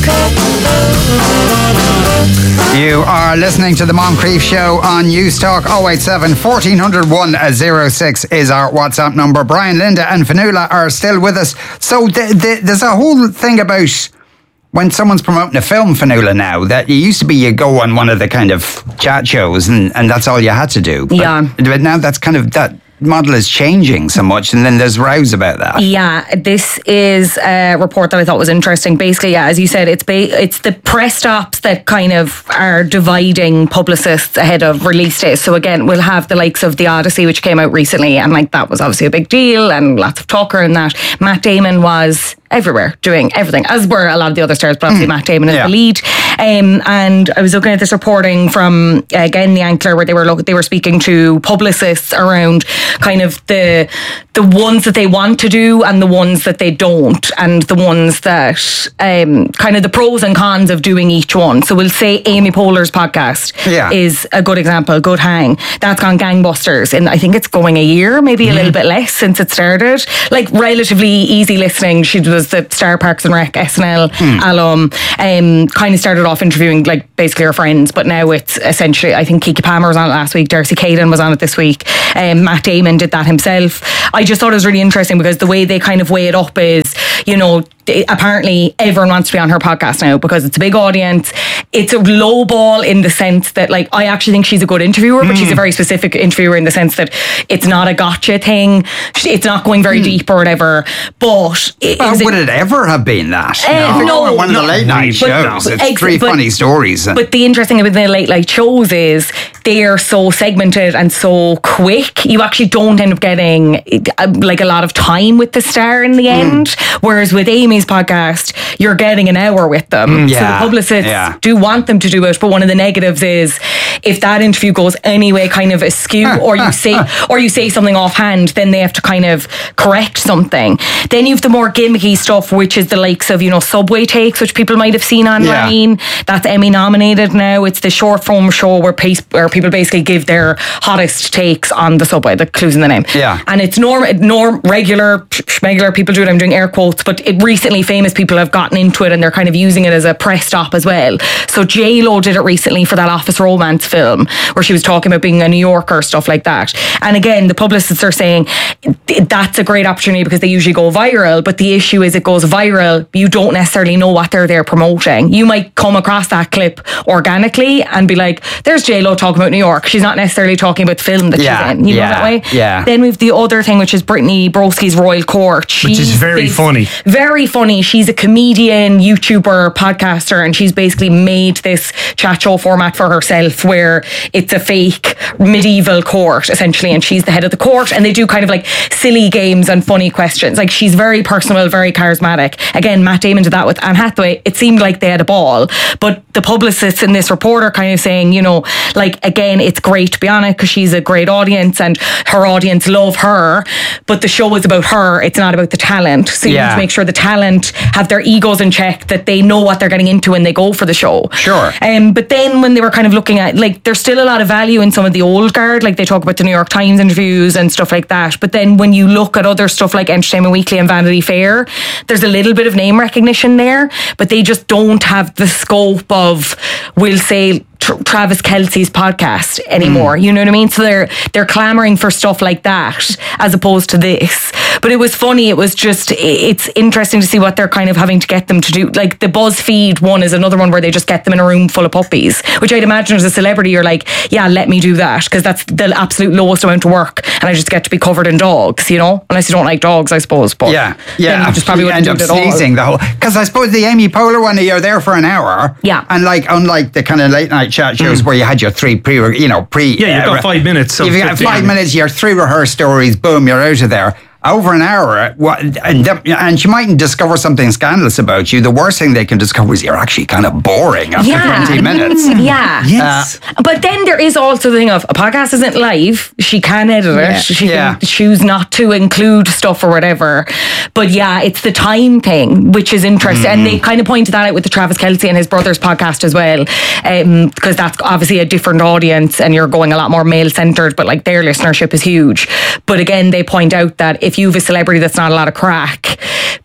You are listening to the Moncrief Show on News Talk. oh eight seven, fourteen hundred, one oh six is our WhatsApp number. Brian, Linda and Fionnuala are still with us. So th- th- there's a whole thing about when someone's promoting a film, Fionnuala, now, that it used to be you go on one of the kind of chat shows and, and that's all you had to do. But, Yeah. But now that's kind of, that model is changing so much, and then there's rows about that. Yeah, this is a report that I thought was interesting. Basically, yeah, as you said, it's ba- it's the press stops that kind of are dividing publicists ahead of release days. So again, we'll have the likes of The Odyssey, which came out recently, and like that was obviously a big deal, and lots of talk around that. Matt Damon was everywhere doing everything, as were a lot of the other stars, but obviously mm. Matt Damon is Yeah. the lead. Um, and I was looking at this reporting from uh, again the Ankler, where they were look- they were speaking to publicists around kind of the the ones that they want to do and the ones that they don't, and the ones that um, kind of the pros and cons of doing each one. So we'll say Amy Poehler's podcast Yeah. is a good example. Good Hang, that's gone gangbusters, and I think it's going a year, maybe a little bit less since it started. Like relatively easy listening. She was the Star Parks and Rec S N L alum. Um, kind of started off interviewing like basically her friends, but now it's essentially, I think Kiki Palmer was on it last week, Darcy Caden was on it this week, um, Matt Damon did that himself. I just thought it was really interesting because the way they kind of weigh it up is, you know, they, apparently everyone wants to be on her podcast now because it's a big audience. It's a low ball in the sense that, like, I actually think she's a good interviewer, but Mm. she's a very specific interviewer in the sense that it's not a gotcha thing. It's not going very deep or whatever. But it, Well, is would it, it ever have been that? Uh, You know, no, one of the no. late night But- shows. but It's ex- three but- funny stories. and- But the interesting thing with the late night shows is they are so segmented and so quick. You actually don't end up getting uh, like a lot of time with the star in the end. Whereas with Amy's podcast, you're getting an hour with them. Mm, So yeah, the publicists yeah. do want them to do it. But one of the negatives is if that interview goes anyway kind of askew, or you say or you say something offhand, then they have to kind of correct something. Then you have the more gimmicky stuff, which is the likes of, you know, Subway Takes, which people might have seen online. That's Emmy nominated now. It's the short form show where, pace, where people basically give their hottest takes on the subway. The clues in the name. Yeah. And it's norm, norm regular, regular people do it. I'm doing air quotes, but it recently famous people have gotten into it and they're kind of using it as a press stop as well. So J Lo did it recently for that Office Romance film where she was talking about being a New Yorker, stuff like that. And again, the publicists are saying that's a great opportunity because they usually go viral. But the issue is it goes viral, you don't necessarily know what they're there promoting. You might come across that clip organically and be like, there's J Lo talking about New York. She's not necessarily talking about the film that Yeah, she's in. You yeah, know that way? yeah. Then we've the other thing, which is Brittany Broski's Royal Court. Which is She's very bas- funny. Very funny. She's a comedian, YouTuber, podcaster, and she's basically made this chat show format for herself where it's a fake medieval court, essentially, and she's the head of the court, and they do kind of like silly games and funny questions. Like, she's very personal, very charismatic. Again, Matt Damon did that with Anne Hathaway. It seemed like they had a ball, but the publicists in this report are kind of saying, you know, like, again, it's great to be on it because she's a great audience and her audience love her, but the show is about her. It's not about the talent. So you Yeah. need to make sure the talent have their egos in check, that they know what they're getting into when they go for the show. Sure. Um, but then when they were kind of looking at, like, there's still a lot of value in some of the old guard, like they talk about the New York Times interviews and stuff like that. But then when you look at other stuff like Entertainment Weekly and Vanity Fair, there's a little bit of name recognition there, but they just don't have the scope of, we'll say, Tr- Travis Kelce's podcast anymore. You know what I mean? So they're they're clamoring for stuff like that as opposed to this. But it was funny. It was just, it's interesting to see what they're kind of having to get them to do. Like the BuzzFeed one is another one where they just get them in a room full of puppies, which I'd imagine as a celebrity, you're like, yeah, let me do that, because that's the absolute lowest amount of work, and I just get to be covered in dogs, you know? Unless you don't like dogs, I suppose. But Yeah, yeah. then you just probably You wouldn't end do up it at all. sneezing the whole. Because I suppose the Amy Poehler one, you're there for an hour. Yeah. And like, unlike the kind of late night chat shows where you had your three pre, you know, pre. Yeah, you've got five minutes, so You've got fifteen five minutes. Your three rehearsed stories. Boom, you're out of there. Over an hour, what, and, and she mightn't discover something scandalous about you. The worst thing they can discover is you're actually kind of boring after Yeah. twenty minutes. Yeah. Yes. But then there is also the thing of a podcast isn't live. She can edit Yeah. it. She Yeah. can choose not to include stuff or whatever. But yeah, it's the time thing, which is interesting. Mm. And they kind of pointed that out with the Travis Kelce and his brother's podcast as well. Um, because that's obviously a different audience and you're going a lot more male centered, but like their listenership is huge. But again, they point out that if you have a celebrity that's not a lot of crack,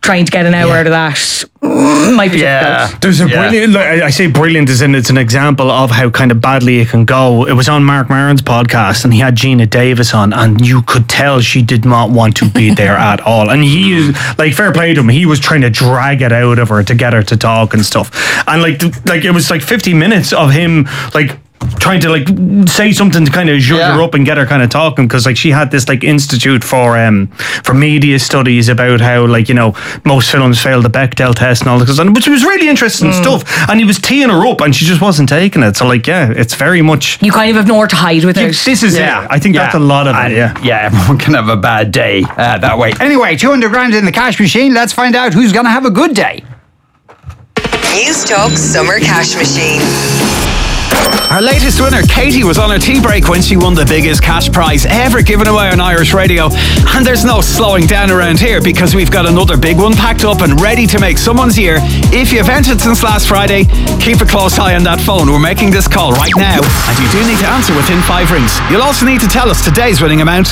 trying to get an hour out of that mm, might be difficult. There's a Yeah. brilliant, like, I say brilliant as in it's an example of how kind of badly it can go. It was on Mark Maron's podcast and he had Gina Davis on and you could tell she did not want to be there at all. And he is, like, fair play to him, he was trying to drag it out of her to get her to talk and stuff. And like, th- like it was like fifty minutes of him, like, trying to like say something to kind of zhuzh Yeah. her up and get her kind of talking, because like she had this like institute for um for media studies about how, like, you know, most films fail the Bechdel test and all this, and which was really interesting stuff, and he was teeing her up and she just wasn't taking it. So like, yeah, it's very much, You kind of have nowhere to hide with Yeah, it. this is Yeah. it. I think that's a lot of And, it. Yeah. yeah, everyone can have a bad day uh, that way. Anyway, two hundred grand in the cash machine. Let's find out who's going to have a good day. News Talk Summer Cash Machine. Our latest winner, Katie, was on her tea break when she won the biggest cash prize ever given away on Irish radio. And there's no slowing down around here because we've got another big one packed up and ready to make someone's year. If you've entered since last Friday, keep a close eye on that phone. We're making this call right now, and you do need to answer within five rings. You'll also need to tell us today's winning amount.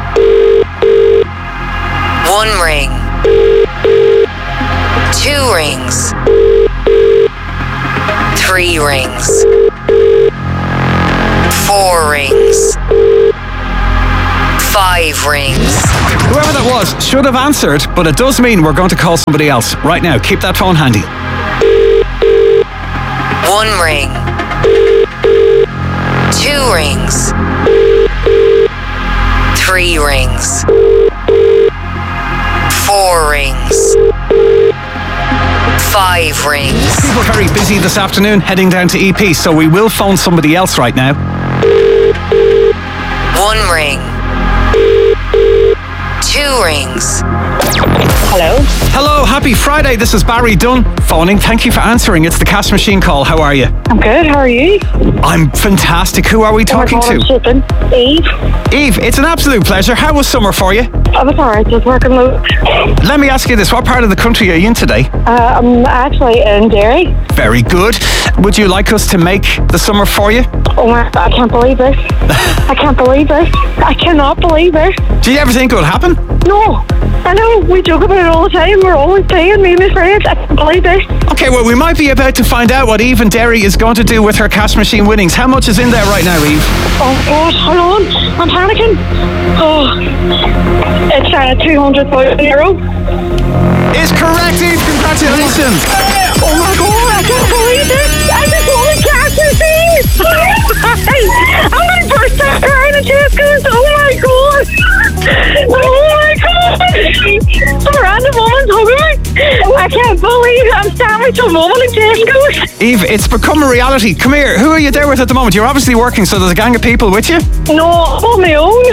One ring. Two rings. Three rings. Four rings. Five rings. Whoever that was should have answered, but it does mean we're going to call somebody else. Right now, keep that phone handy. One ring. Two rings. Three rings. Four rings. Five rings. People are very busy this afternoon heading down to E P, so we will phone somebody else right now. One ring. Two rings. Hello? Hello, happy Friday. This is Barry Dunn phoning. Thank you for answering. It's the cash machine call. How are you? I'm good. How are you? I'm fantastic. Who are we talking oh my God, to? I'm shipping. Eve. Eve, it's an absolute pleasure. How was summer for you? I was alright, just working loads. Let me ask you this. What part of the country are you in today? Uh, I'm actually in Derry. Very good. Would you like us to make the summer for you? Oh my God, I can't believe this. I can't believe this. I cannot believe it. Do you ever think it would happen? No. I know, we joke about it all the time. We're always paying me and my friends. I can't believe this. Okay, well, we might be about to find out what Eve in Derry is going to do with her cash machine winnings. How much is in there right now, Eve? Oh God, hold on. I'm panicking. Oh, it's uh, two hundred thousand euro. Is correct, Eve. Congratulations. Oh my God, I can't believe this. I just won a cash machine. I'm going to burst out crying and Tesco's. Oh my God. Oh my God. Some random woman's hugging me. I can't believe it. I'm standing with some woman in Tesco's. Eve, it's become a reality. Come here. Who are you there with at the moment? You're obviously working, so there's a gang of people with you. No, I'm on my own.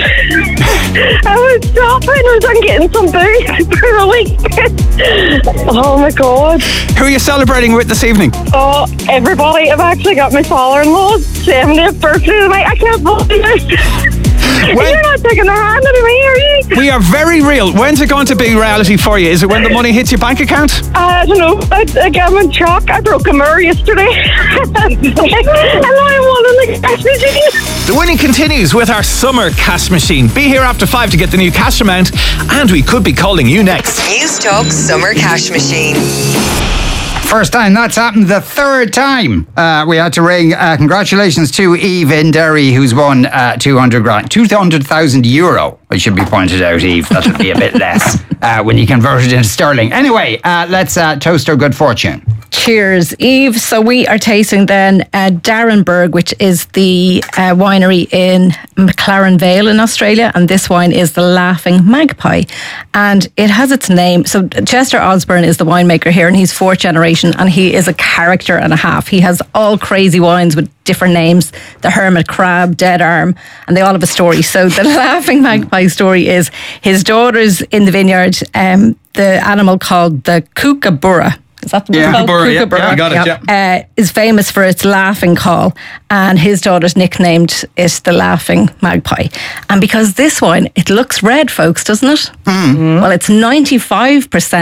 I was shopping. I was on getting some booze for a week. Oh my God. Who are you celebrating with this evening? Oh, everybody. I've actually got my father-in-law's seventieth birthday tonight. I can't believe it. You're not taking the hand out of me, are you? We are very real. When's it going to be reality for you? Is it when the money hits your bank account? I don't know. I, I got in shock. I broke a mirror yesterday. And now I'm on the cash machine. The winning continues with our summer cash machine. Be here after five to get the new cash amount, and we could be calling you next. News Talk Summer Cash Machine. First time that's happened. The third time uh, we had to ring. Uh, congratulations to Eve in Derry, who's won uh, two hundred grand, two hundred thousand euro. It should be pointed out, Eve. That would be a bit less uh, when you convert it into sterling. Anyway, uh, let's uh, toast our good fortune. Cheers, Eve. So we are tasting then uh, Darrenberg, which is the uh, winery in McLaren Vale in Australia, and this wine is the Laughing Magpie, and it has its name. So Chester Osborne is the winemaker here, and he's fourth generation, and he is a character and a half. He has all crazy wines with different names: the Hermit Crab, Dead Arm, and they all have a story. So the Laughing Magpie story is his daughter's in the vineyard, um, the animal called the kookaburra. Is that the Yeah, one called? kookaburra, yeah, Kookaburra, yeah, got it, yeah. Uh, is famous for its laughing call, and his daughter's nicknamed it the Laughing Magpie. And because this wine, it looks red, folks, doesn't it? Mm. Well, it's ninety-five percent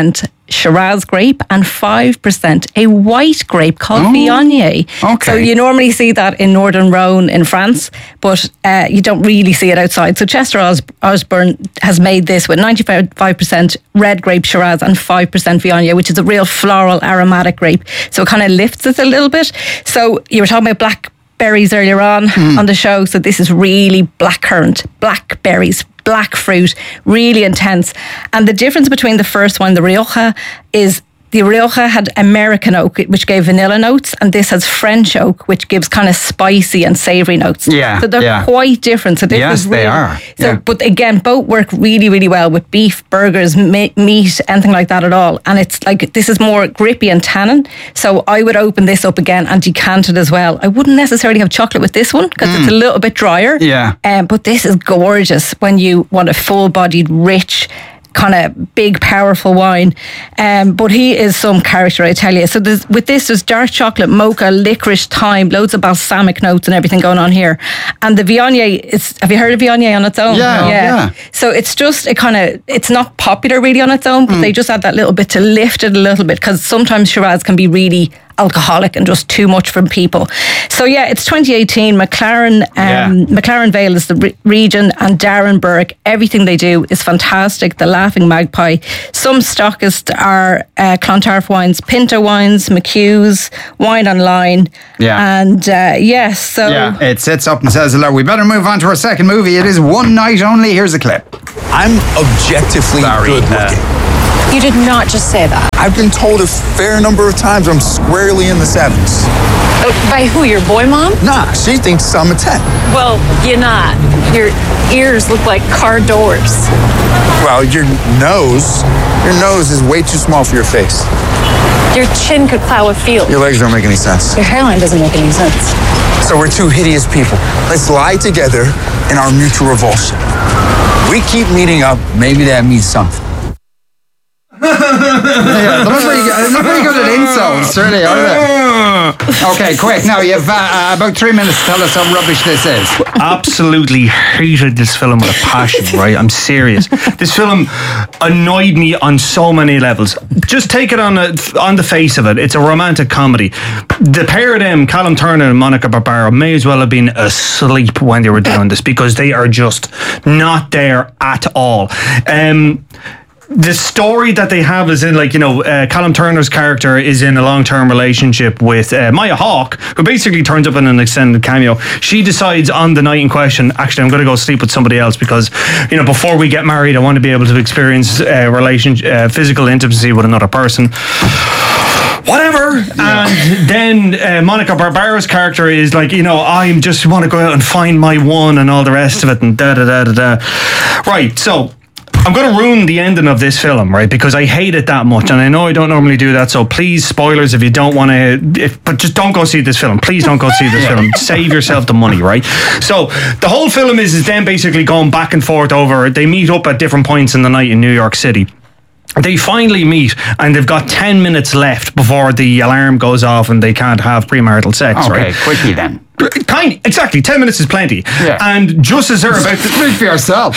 Shiraz grape and five percent a white grape called Oh, Viognier. okay. So you normally see that in Northern Rhone in France, but uh, you don't really see it outside. So Chester Os- Osborne has made this with ninety-five percent red grape Shiraz and five percent Viognier, which is a real floral aromatic grape. So it kind of lifts it a little bit. So you were talking about black berries earlier on Hmm. on the show. So this is really blackcurrant, blackberries, black fruit, really intense. And the difference between the first one, the Rioja, is the Rioja had American oak, which gave vanilla notes, and this has French oak, which gives kind of spicy and savoury notes. Yeah, So they're yeah. quite different. So this Yes, is they really, are. So, Yeah. but again, both work really, really well with beef, burgers, me- meat, anything like that at all. And it's like, this is more grippy and tannin. So I would open this up again and decant it as well. I wouldn't necessarily have chocolate with this one because Mm. it's a little bit drier. Yeah. Um, but this is gorgeous when you want a full-bodied, rich, kind of big, powerful wine. Um, but he is some character, I tell you. So there's, with this, there's dark chocolate, mocha, licorice, thyme, loads of balsamic notes and everything going on here. And the Viognier, it's, have you heard of Viognier on its own? Yeah, yeah. So it's just a kind of, it's not popular really on its own, but Mm. they just add that little bit to lift it a little bit, because sometimes Shiraz can be really alcoholic and just too much from people. So yeah, it's twenty eighteen. McLaren, um, Yeah. McLaren Vale is the re- region, and Darren Burke. Everything they do is fantastic. The Laughing Magpie. Some stockists are uh, Clontarf wines, Pinto wines, McHugh's, Wine Online. Yeah. And uh, yes, so Yeah, it sits up and says hello. We better move on to our second movie. It is One Night Only. Here's a clip. I'm objectively good looking. You did not just say that. I've been told a fair number of times I'm squarely in the sevens. By who? Your boy mom? Nah, she thinks I'm a ten. Well, you're not. Your ears look like car doors. Well, your nose, your nose is way too small for your face. Your chin could plow a field. Your legs don't make any sense. Your hairline doesn't make any sense. So we're two hideous people. Let's lie together in our mutual revulsion. We keep meeting up. Maybe that means something. Yeah, they're not very good, they're not very good at insults, really, are they? Okay, quick. Now, you have uh, uh, about three minutes to tell us how rubbish this is. Absolutely hated this film with a passion, right? I'm serious. This film annoyed me on so many levels. Just take it on a, on the face of it. It's a romantic comedy. The pair of them, Callum Turner and Monica Barbaro, may as well have been asleep when they were doing this, because they are just not there at all. Um... The story that they have is in, like, you know, uh, Callum Turner's character is in a long-term relationship with uh, Maya Hawke, who basically turns up in an extended cameo. She decides on the night in question, actually, I'm going to go sleep with somebody else because, you know, before we get married, I want to be able to experience uh, relation, uh, physical intimacy with another person. Whatever. Yeah. And then uh, Monica Barbaro's character is like, you know, I just want to go out and find my one and all the rest of it and da da da da da. Right, so I'm going to ruin the ending of this film, right? Because I hate it that much, and I know I don't normally do that. So please, spoilers if you don't want to. But just don't go see this film. Please don't go see this film. Save yourself the money, right? So the whole film is is them basically going back and forth over. They meet up at different points in the night in New York City. They finally meet, and they've got ten minutes left before the alarm goes off, and they can't have premarital sex. Okay, right? quickly then. Kind, exactly. Ten minutes is plenty. Yeah. And just as they're about to speak for yourself.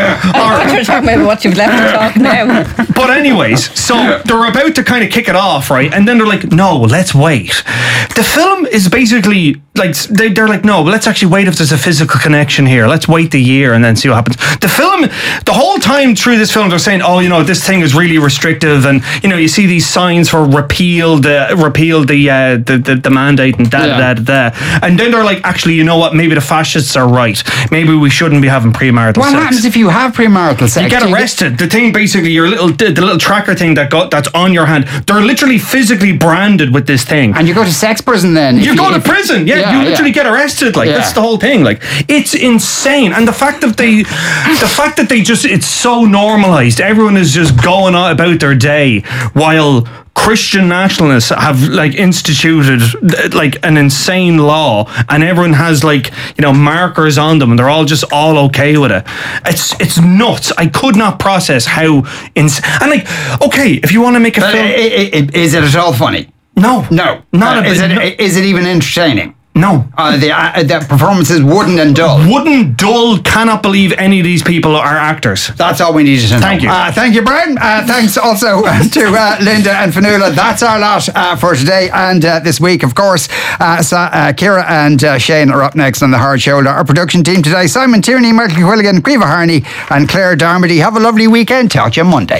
I thought you were talking about what you've left to talk now. But anyways, so they're about to kind of kick it off, right? And then they're like, no, let's wait. The film is basically like, they, they're like, no, let's actually wait if there's a physical connection here. Let's wait the year and then see what happens. The film, the whole time through this film, they're saying, oh, you know, this thing is really restrictive. And, you know, you see these signs for repeal the, repeal the, uh, the, the, the mandate and da, da, da, da, da. And then they're like, actually, you know what? Maybe the fascists are right. Maybe we shouldn't be having premarital What sex. happens if you have premarital sex? You get arrested. The thing, basically, your little the, the little tracker thing that got that's on your hand. They're literally physically branded with this thing. And you go to sex prison then. You if go you, to prison. Yeah, yeah you literally yeah. get arrested. Like Yeah. that's the whole thing. Like it's insane. And the fact that they, the fact that they just it's so normalized. Everyone is just going on about their day while Christian nationalists have like instituted like an insane law, and everyone has like, you know, markers on them, and they're all just all okay with it. It's it's nuts. I could not process how ins and like okay, if you want to make a But film, i- i- i- is it at all funny? no, No, not Uh, a is bit. it? Is it even entertaining? No. Uh, the, uh, the performance is wooden and dull. Wooden, dull, cannot believe any of these people are actors. That's all we needed to know. Thank you. Uh, thank you, Brian. Uh, thanks also to uh, Linda and Fanula. That's our lot uh, for today and uh, this week, of course. Uh, so, uh, Ciara and uh, Shane are up next on The Hard Shoulder. Our production team today, Simon Tierney, Michael Quilligan, Caoimhe Harney and Claire Darmody. Have a lovely weekend. Talk to you Monday.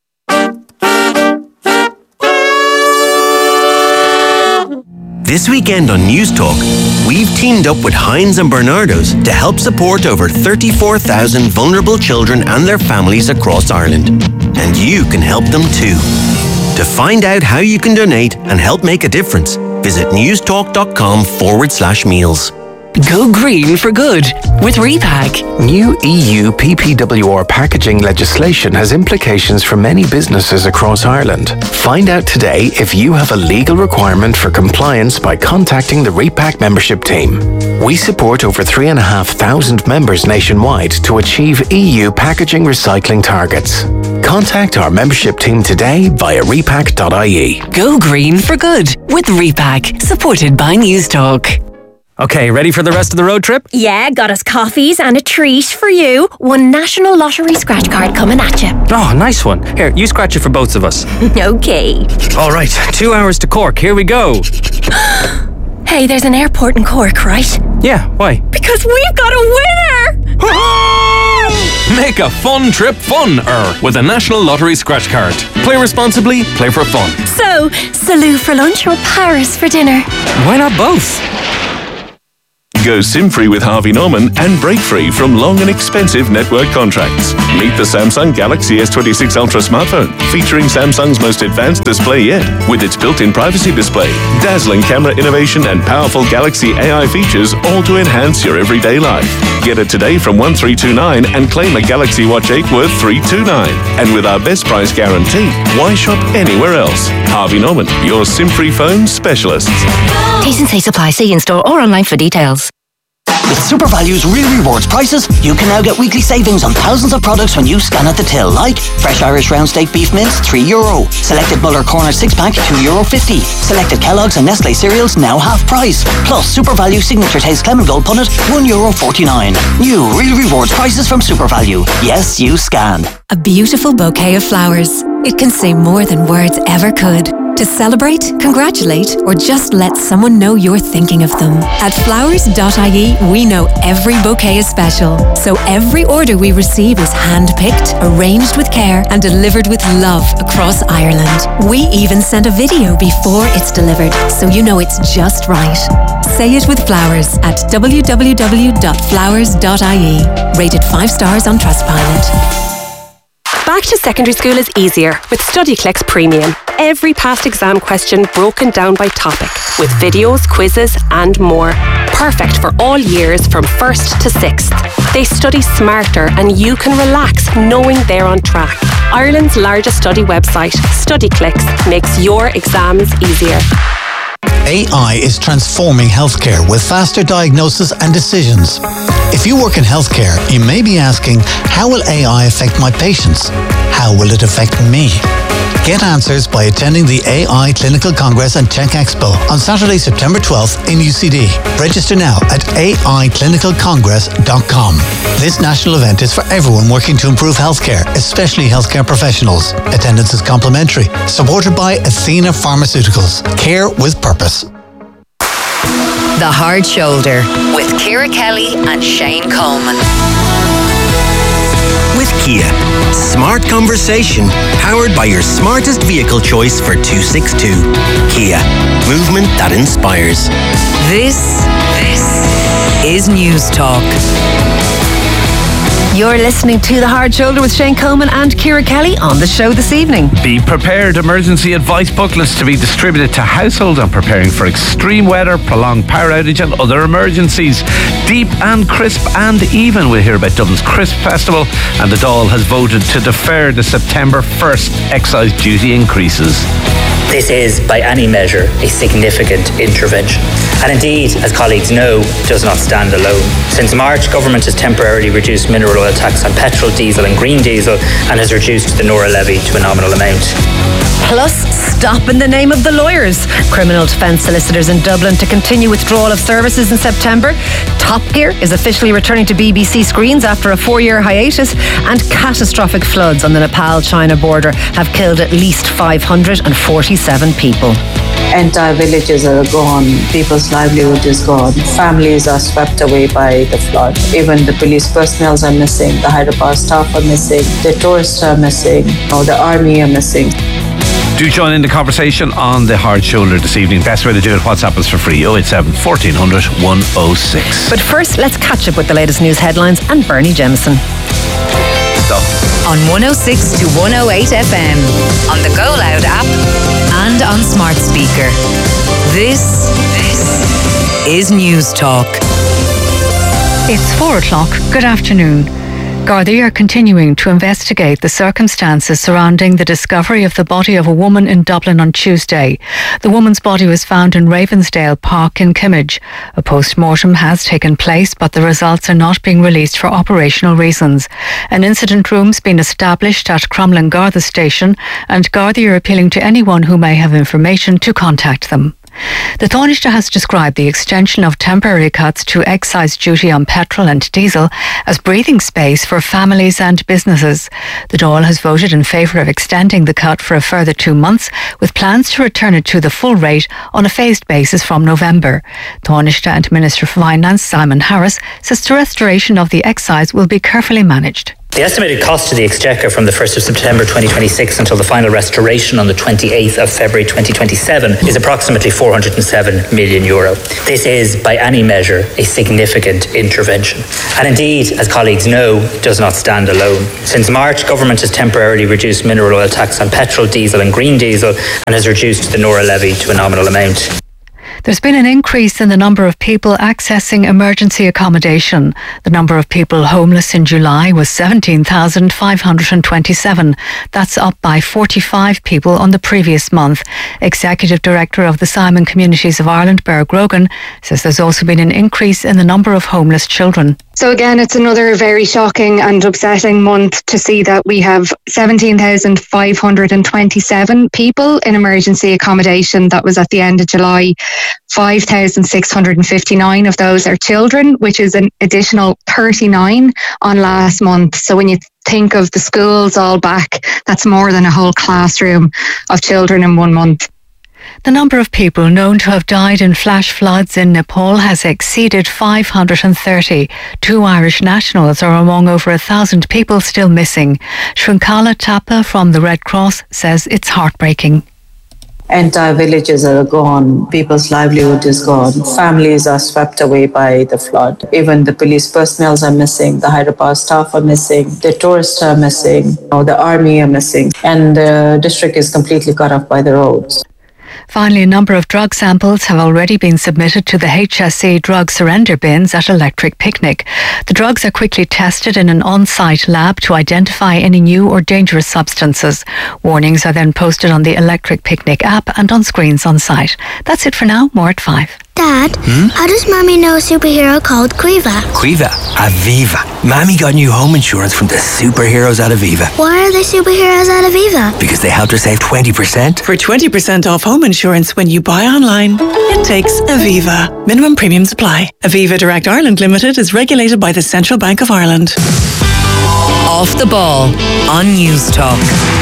This weekend on News Talk, we've teamed up with Heinz and Bernardo's to help support over thirty-four thousand vulnerable children and their families across Ireland. And you can help them too. To find out how you can donate and help make a difference, visit newstalk.com forward slash meals. Go green for good with Repack. New E U P P W R packaging legislation has implications for many businesses across Ireland. Find out today if you have a legal requirement for compliance by contacting the Repack membership team. We support over three and a half thousand members nationwide to achieve E U packaging recycling targets. Contact our membership team today via repack dot I E. Go green for good with Repack, supported by News Talk. Okay, ready for the rest of the road trip? Yeah, got us coffees and a treat for you. One National Lottery scratch card coming at you. Oh, nice one. Here, you scratch it for both of us. Okay. All right, two hours to Cork. Here we go. Hey, there's an airport in Cork, right? Yeah, why? Because we've got a winner! Make a fun trip fun-er with a National Lottery scratch card. Play responsibly, play for fun. So, Salou for lunch or Paris for dinner? Why not both? Go SIM-free with Harvey Norman and break free from long and expensive network contracts. Meet the Samsung Galaxy S twenty-six Ultra smartphone, featuring Samsung's most advanced display yet, with its built-in privacy display, dazzling camera innovation and powerful Galaxy A I features, all to enhance your everyday life. Get it today from one three two nine and claim a Galaxy Watch eight worth three two nine. And with our best price guarantee, why shop anywhere else? Harvey Norman, your SIM-free phone specialist. T's and C's apply. See in-store or online for details. With Super Value's Real Rewards prices, you can now get weekly savings on thousands of products when you scan at the till, like fresh Irish round steak beef mince, three euro. Selected Muller Corner six pack, two euro fifty. Selected Kellogg's and Nestle cereals, now half price. Plus, Super Value Signature Taste Lemon Gold Punnet, one euro forty-nine. New Real Rewards prices from Super Value. Yes, you scan. A beautiful bouquet of flowers. It can say more than words ever could. To celebrate, congratulate, or just let someone know you're thinking of them. At flowers dot I E, we know every bouquet is special. So every order we receive is hand-picked, arranged with care, and delivered with love across Ireland. We even send a video before it's delivered, so you know it's just right. Say it with Flowers at w w w dot flowers dot I E. Rated five stars on Trustpilot. Back to secondary school is easier with StudyClicks Premium. Every past exam question broken down by topic, with videos, quizzes and more. Perfect for all years from first to sixth. They study smarter and you can relax knowing they're on track. Ireland's largest study website, StudyClicks, makes your exams easier. A I is transforming healthcare with faster diagnosis and decisions. If you work in healthcare, you may be asking, how will A I affect my patients? How will it affect me? Get answers by attending the A I Clinical Congress and Tech Expo on Saturday, September twelfth in U C D. Register now at a i clinical congress dot com. This national event is for everyone working to improve healthcare, especially healthcare professionals. Attendance is complimentary. Supported by Athena Pharmaceuticals. Care with purpose. The Hard Shoulder with Ciara Kelly and Shane Coleman. With Kia, smart conversation powered by your smartest vehicle choice for two sixty-two. Kia, movement that inspires. This, this is News Talk. You're listening to The Hard Shoulder with Shane Coleman and Ciara Kelly on the show this evening. Be prepared. Emergency advice booklets to be distributed to households on preparing for extreme weather, prolonged power outage and other emergencies. Deep and crisp and even. We'll hear about Dublin's Crisp Festival, and the Dáil has voted to defer the September first excise duty increases. This is, by any measure, a significant intervention. And indeed, as colleagues know, does not stand alone. Since March, government has temporarily reduced mineral oil tax on petrol, diesel and green diesel and has reduced the Nora levy to a nominal amount. Plus, stop in the name of the lawyers. Criminal defence solicitors in Dublin to continue withdrawal of services in September. Top Gear is officially returning to B B C screens after a four-year hiatus. And catastrophic floods on the Nepal-China border have killed at least five hundred forty-seven people. Entire villages are gone. People's livelihood is gone. Families are swept away by the flood. Even the police personnel are missing. The Hyderabad staff are missing. The tourists are missing. Or the army are missing. Do join in the conversation on the Hard Shoulder this evening. Best way to do it, WhatsApp us for free, oh eight seven, fourteen hundred, one oh six. But first, let's catch up with the latest news headlines and Bernie Jemison. On one oh six to one oh eight F M, on the Go Loud app, and on smart speaker. This, this is News Talk. It's four o'clock. Good afternoon. Gardaí are continuing to investigate the circumstances surrounding the discovery of the body of a woman in Dublin on Tuesday. The woman's body was found in Ravensdale Park in Kimmage. A post-mortem has taken place, but the results are not being released for operational reasons. An incident room's been established at Crumlin Garda station, and Gardaí are appealing to anyone who may have information to contact them. The Taoiseach has described the extension of temporary cuts to excise duty on petrol and diesel as breathing space for families and businesses. The Dáil has voted in favour of extending the cut for a further two months, with plans to return it to the full rate on a phased basis from November. Taoiseach and Minister for Finance Simon Harris says the restoration of the excise will be carefully managed. The estimated cost to the Exchequer from the first of September twenty twenty-six until the final restoration on the twenty-eighth of February twenty twenty-seven is approximately four hundred seven million euro. This is, by any measure, a significant intervention. And indeed, as colleagues know, it does not stand alone. Since March, government has temporarily reduced mineral oil tax on petrol, diesel and green diesel and has reduced the Nora levy to a nominal amount. There's been an increase in the number of people accessing emergency accommodation. The number of people homeless in July was seventeen thousand five hundred twenty-seven. That's up by forty-five people on the previous month. Executive Director of the Simon Communities of Ireland, Bear Grogan, says there's also been an increase in the number of homeless children. So again, it's another very shocking and upsetting month to see that we have seventeen thousand five hundred twenty-seven people in emergency accommodation. That was at the end of July. five thousand six hundred fifty-nine of those are children, which is an additional thirty-nine on last month. So when you think of the schools all back, that's more than a whole classroom of children in one month. The number of people known to have died in flash floods in Nepal has exceeded five hundred thirty. Two Irish nationals are among over a thousand people still missing. Shrinkala Tapa from the Red Cross says it's heartbreaking. Entire villages are gone. People's livelihood is gone. Families are swept away by the flood. Even the police personnel are missing. The Hyderabad staff are missing. The tourists are missing. Or the army are missing. And the district is completely cut off by the roads. Finally, a number of drug samples have already been submitted to the H S E drug surrender bins at Electric Picnic. The drugs are quickly tested in an on-site lab to identify any new or dangerous substances. Warnings are then posted on the Electric Picnic app and on screens on site. That's it for now. More at five. Dad, hmm? How does Mommy know a superhero called Quiva? Quiva? Aviva. Mommy got new home insurance from the superheroes at Aviva. Why are they superheroes at Aviva? Because they helped her save twenty percent. For twenty percent off home insurance when you buy online, it takes Aviva. Minimum premiums apply. Aviva Direct Ireland Limited is regulated by the Central Bank of Ireland. Off the ball on News Talk.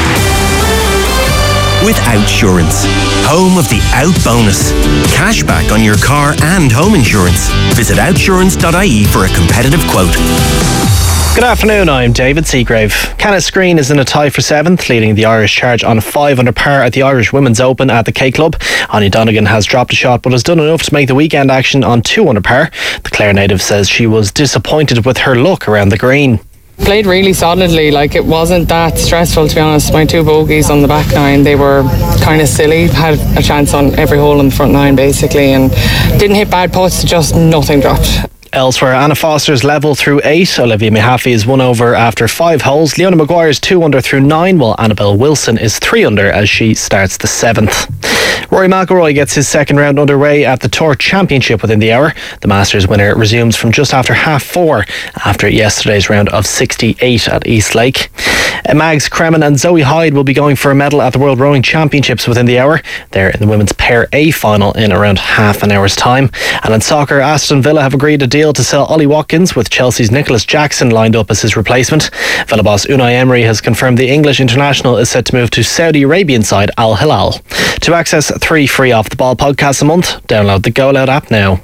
With Outsurance, home of the Out Bonus. Cashback on your car and home insurance. Visit outsurance dot I E for a competitive quote. Good afternoon, I'm David Seagrave. Kenneth Green is in a tie for seventh, leading the Irish charge on five under par at the Irish Women's Open at the K Club. Anya Donegan has dropped a shot but has done enough to make the weekend action on two under par. The Clare native says she was disappointed with her luck around the green. Played really solidly, like it wasn't that stressful, to be honest. My two bogeys on the back nine, they were kind of silly. Had a chance on every hole on the front nine basically, and didn't hit bad putts, just nothing dropped. Elsewhere, Anna Foster's level through eight. Olivia Mahaffey is one over after five holes. Leona Maguire's two under through nine, while Annabelle Wilson is three under as she starts the seventh. Rory McIlroy gets his second round underway at the Tour Championship within the hour. The Masters winner resumes from just after half four after yesterday's round of sixty-eight at East Lake. Mags Kremen and Zoe Hyde will be going for a medal at the World Rowing Championships within the hour. They're in the women's Pair A final in around half an hour's time. And in soccer, Aston Villa have agreed a deal to sell Ollie Watkins, with Chelsea's Nicholas Jackson lined up as his replacement. Villa boss Unai Emery has confirmed the English international is set to move to Saudi Arabian side Al Hilal. To access three free Off the Ball podcasts a month, download the Go Loud app now.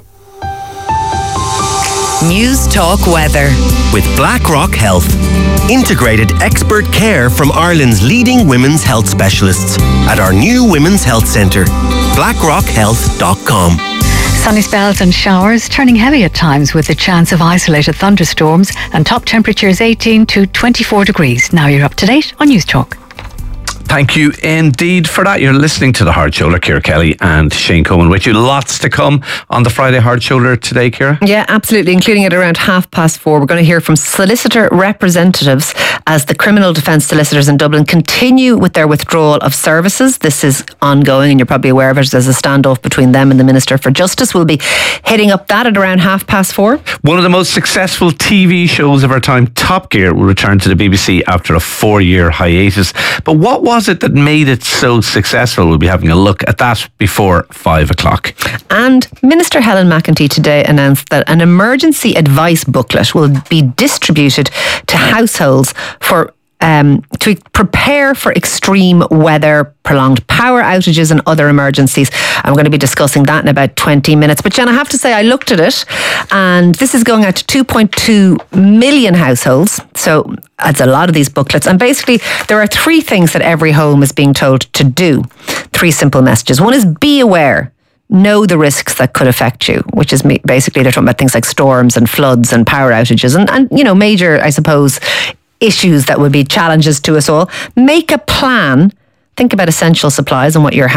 News Talk Weather with BlackRock Health. Integrated expert care from Ireland's leading women's health specialists at our new Women's Health Centre. blackrock health dot com. Sunny spells and showers, turning heavy at times with the chance of isolated thunderstorms, and top temperatures eighteen to twenty-four degrees. Now you're up to date on News Talk. Thank you indeed for that. You're listening to The Hard Shoulder. Ciara Kelly and Shane Coleman with you. Lots to come on the Friday Hard Shoulder today, Ciara. Yeah, absolutely, including at around half past four. We're going to hear from solicitor representatives as the criminal defence solicitors in Dublin continue with their withdrawal of services. This is ongoing and you're probably aware of it. There's a standoff between them and the Minister for Justice. We'll be hitting up that at around half past four. One of the most successful T V shows of our time, Top Gear, will return to the B B C after a four-year hiatus. But what was it that made it so successful? We'll be having a look at that before five o'clock. And Minister Helen McEntee today announced that an emergency advice booklet will be distributed to households for Um, to prepare for extreme weather, prolonged power outages and other emergencies. I'm going to be discussing that in about twenty minutes. But Jen, I have to say I looked at it and this is going out to two point two million households. So that's a lot of these booklets. And basically there are three things that every home is being told to do. Three simple messages. One is be aware. Know the risks that could affect you, which is basically they're talking about things like storms and floods and power outages and, and you know, major, I suppose, issues that would be challenges to us all. Make a plan. Think about essential supplies and what your